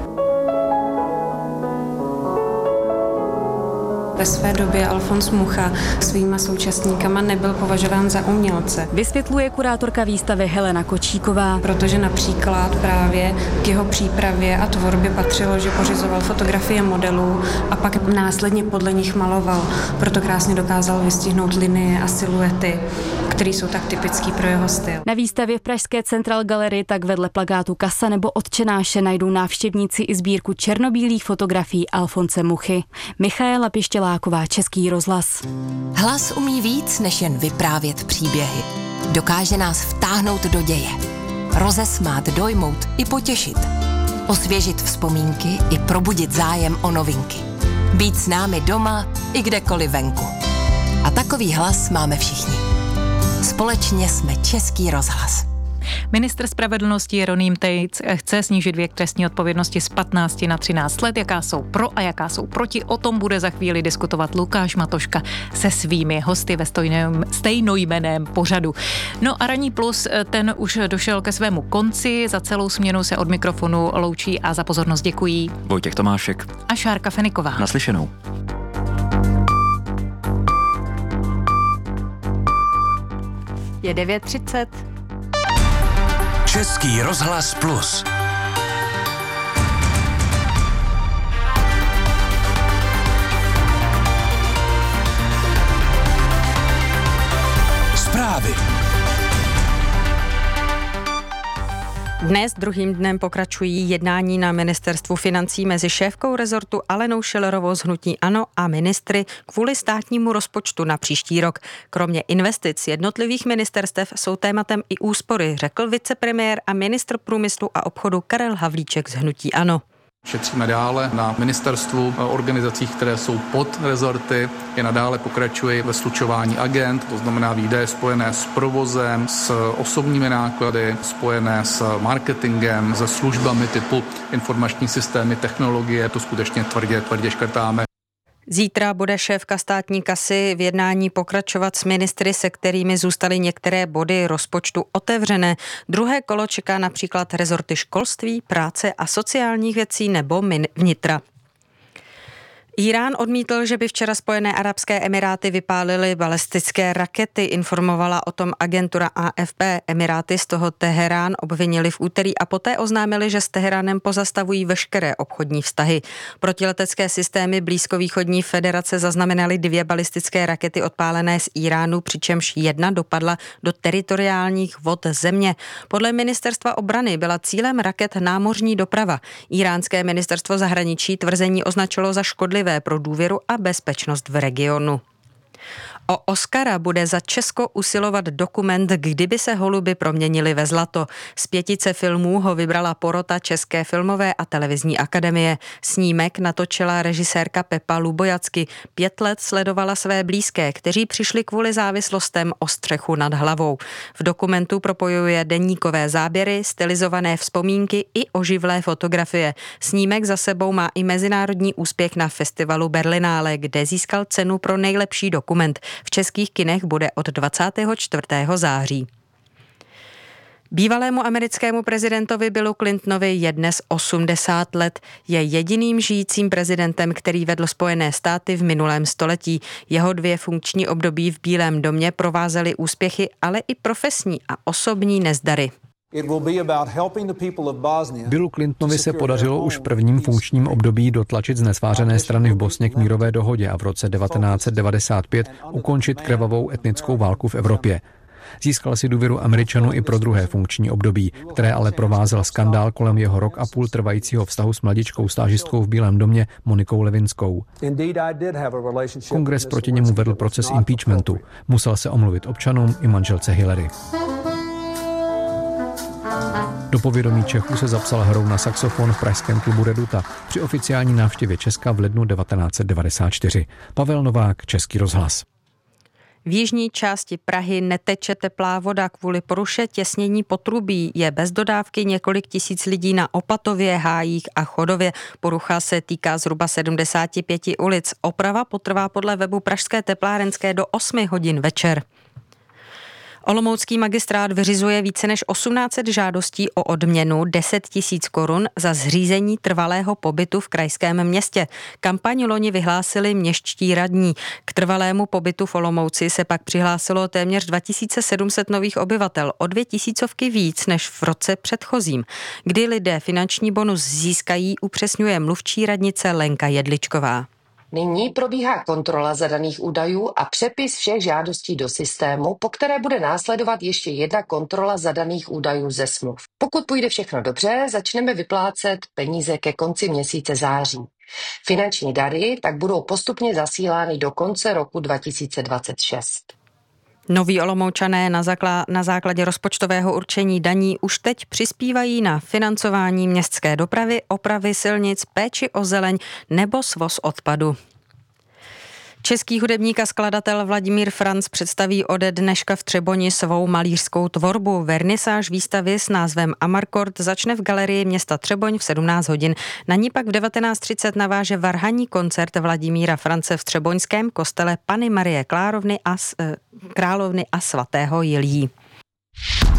[SPEAKER 7] Ve své době Alfons Mucha svýma současníkama nebyl považován za umělce.
[SPEAKER 11] Vysvětluje kurátorka výstavy Helena Kočíková.
[SPEAKER 7] Protože například právě k jeho přípravě a tvorbě patřilo, že pořizoval fotografie modelů a pak následně podle nich maloval. Proto krásně dokázal vystihnout linie a siluety, které jsou tak typický pro jeho styl.
[SPEAKER 11] Na výstavě v pražské Central Gallery tak vedle plakátu Kasa nebo Otčenáše najdou návštěvníci i sbírku černobílých fotografií Alfonse Muchy. Michaela Pištěláková, Český rozhlas.
[SPEAKER 14] Hlas umí víc, než jen vyprávět příběhy. Dokáže nás vtáhnout do děje. Rozesmát, dojmout i potěšit. Osvěžit vzpomínky i probudit zájem o novinky. Být s námi doma i kdekoliv venku. A takový hlas máme všichni. Společně jsme Český rozhlas.
[SPEAKER 2] Ministr spravedlnosti Jeroným Tejc chce snížit věk trestní odpovědnosti z 15 na 13 let. Jaká jsou pro a jaká jsou proti, o tom bude za chvíli diskutovat Lukáš Matoška se svými hosty ve stejnojmenném pořadu. No a Ranní plus, ten už došel ke svému konci. Za celou směnu se od mikrofonu loučí a za pozornost děkují
[SPEAKER 3] Vojtěch Tomášek
[SPEAKER 2] a Šárka Feniková.
[SPEAKER 3] Naslyšenou.
[SPEAKER 11] Je 9:30.
[SPEAKER 6] Český rozhlas plus. Zprávy.
[SPEAKER 12] Dnes druhým dnem pokračují jednání na ministerstvu financí mezi šéfkou rezortu Alenou Schillerovou z hnutí ANO a ministry kvůli státnímu rozpočtu na příští rok. Kromě investic jednotlivých ministerstev jsou tématem i úspory, řekl vicepremiér a ministr průmyslu a obchodu Karel Havlíček z hnutí ANO.
[SPEAKER 10] Šetříme dále na ministerstvu, organizacích, které jsou pod rezorty. I nadále pokračuji ve slučování agent, to znamená výdaje spojené s provozem, s osobními náklady, spojené s marketingem, se službami typu informační systémy, technologie. To skutečně tvrdě škrtáme.
[SPEAKER 12] Zítra bude šéfka státní kasy v jednání pokračovat s ministry, se kterými zůstaly některé body rozpočtu otevřené. Druhé kolo čeká například rezorty školství, práce a sociálních věcí nebo vnitra. Irán odmítl, že by včera Spojené arabské emiráty vypálily balistické rakety, informovala o tom agentura AFP. Emiráty z toho Teherán obvinili v úterý a poté oznámili, že s Teheránem pozastavují veškeré obchodní vztahy. Protiletecké systémy blízkovýchodní federace zaznamenaly 2 balistické rakety odpálené z Iránu, přičemž jedna dopadla do teritoriálních vod země. Podle ministerstva obrany byla cílem raket námořní doprava. Iránské ministerstvo zahraničí tvrzení označilo za škodlivé pro důvěru a bezpečnost v regionu. O Oscara bude za Česko usilovat dokument Kdyby se holuby proměnily ve zlato. Z 5 filmů ho vybrala porota České filmové a televizní akademie. Snímek natočila režisérka Pepa Lubojacky. 5 let sledovala své blízké, kteří přišli kvůli závislostem o střechu nad hlavou. V dokumentu propojuje deníkové záběry, stylizované vzpomínky i oživlé fotografie. Snímek za sebou má i mezinárodní úspěch na festivalu Berlinále, kde získal cenu pro nejlepší dokument. V českých kinech bude od 24. září. Bývalému americkému prezidentovi Billu Clintonovi je dnes 80 let. Je jediným žijícím prezidentem, který vedl Spojené státy v minulém století. Jeho 2 funkční období v Bílém domě provázely úspěchy, ale i profesní a osobní nezdary.
[SPEAKER 15] Billu Clintonovi se podařilo už v prvním funkčním období dotlačit znesvářené strany v Bosně k mírové dohodě a v roce 1995 ukončit krvavou etnickou válku v Evropě. Získal si důvěru Američanů i pro druhé funkční období, které ale provázel skandál kolem jeho rok a půl trvajícího vztahu s mladičkou stážistkou v Bílém domě Monikou Lewinskou. Kongres proti němu vedl proces impeachmentu. Musel se omluvit občanům i manželce Hillary. Do povědomí Čechů se zapsal hrou na saxofon v pražském klubu Reduta při oficiální návštěvě Česka v lednu 1994. Pavel Novák, Český rozhlas.
[SPEAKER 12] V jižní části Prahy neteče teplá voda kvůli poruše těsnění potrubí. Je bez dodávky několik tisíc lidí na Opatově, Hájích a Chodově. Porucha se týká zhruba 75 ulic. Oprava potrvá podle webu Pražské teplárenské do 8 hodin večer. Olomoucký magistrát vyřizuje více než 1800 žádostí o odměnu 10 000 korun za zřízení trvalého pobytu v krajském městě. Kampaň loni vyhlásili městští radní. K trvalému pobytu v Olomouci se pak přihlásilo téměř 2700 nových obyvatel, o 2000 víc než v roce předchozím. Kdy lidé finanční bonus získají, upřesňuje mluvčí radnice Lenka Jedličková.
[SPEAKER 16] Nyní probíhá kontrola zadaných údajů a přepis všech žádostí do systému, po které bude následovat ještě jedna kontrola zadaných údajů ze smluv. Pokud půjde všechno dobře, začneme vyplácet peníze ke konci měsíce září. Finanční dary tak budou postupně zasílány do konce roku 2026.
[SPEAKER 12] Noví Olomoučané na základě rozpočtového určení daní už teď přispívají na financování městské dopravy, opravy silnic, péči o zeleň nebo svoz odpadu. Český hudebník a skladatel Vladimír Franc představí ode dneška v Třeboni svou malířskou tvorbu. Vernisáž výstavy s názvem Amarkord začne v galerii města Třeboň v 17 hodin. Na ní pak v 19:30 naváže varhanní koncert Vladimíra France v třeboňském kostele Panny Marie Královny a svatého Jiljí.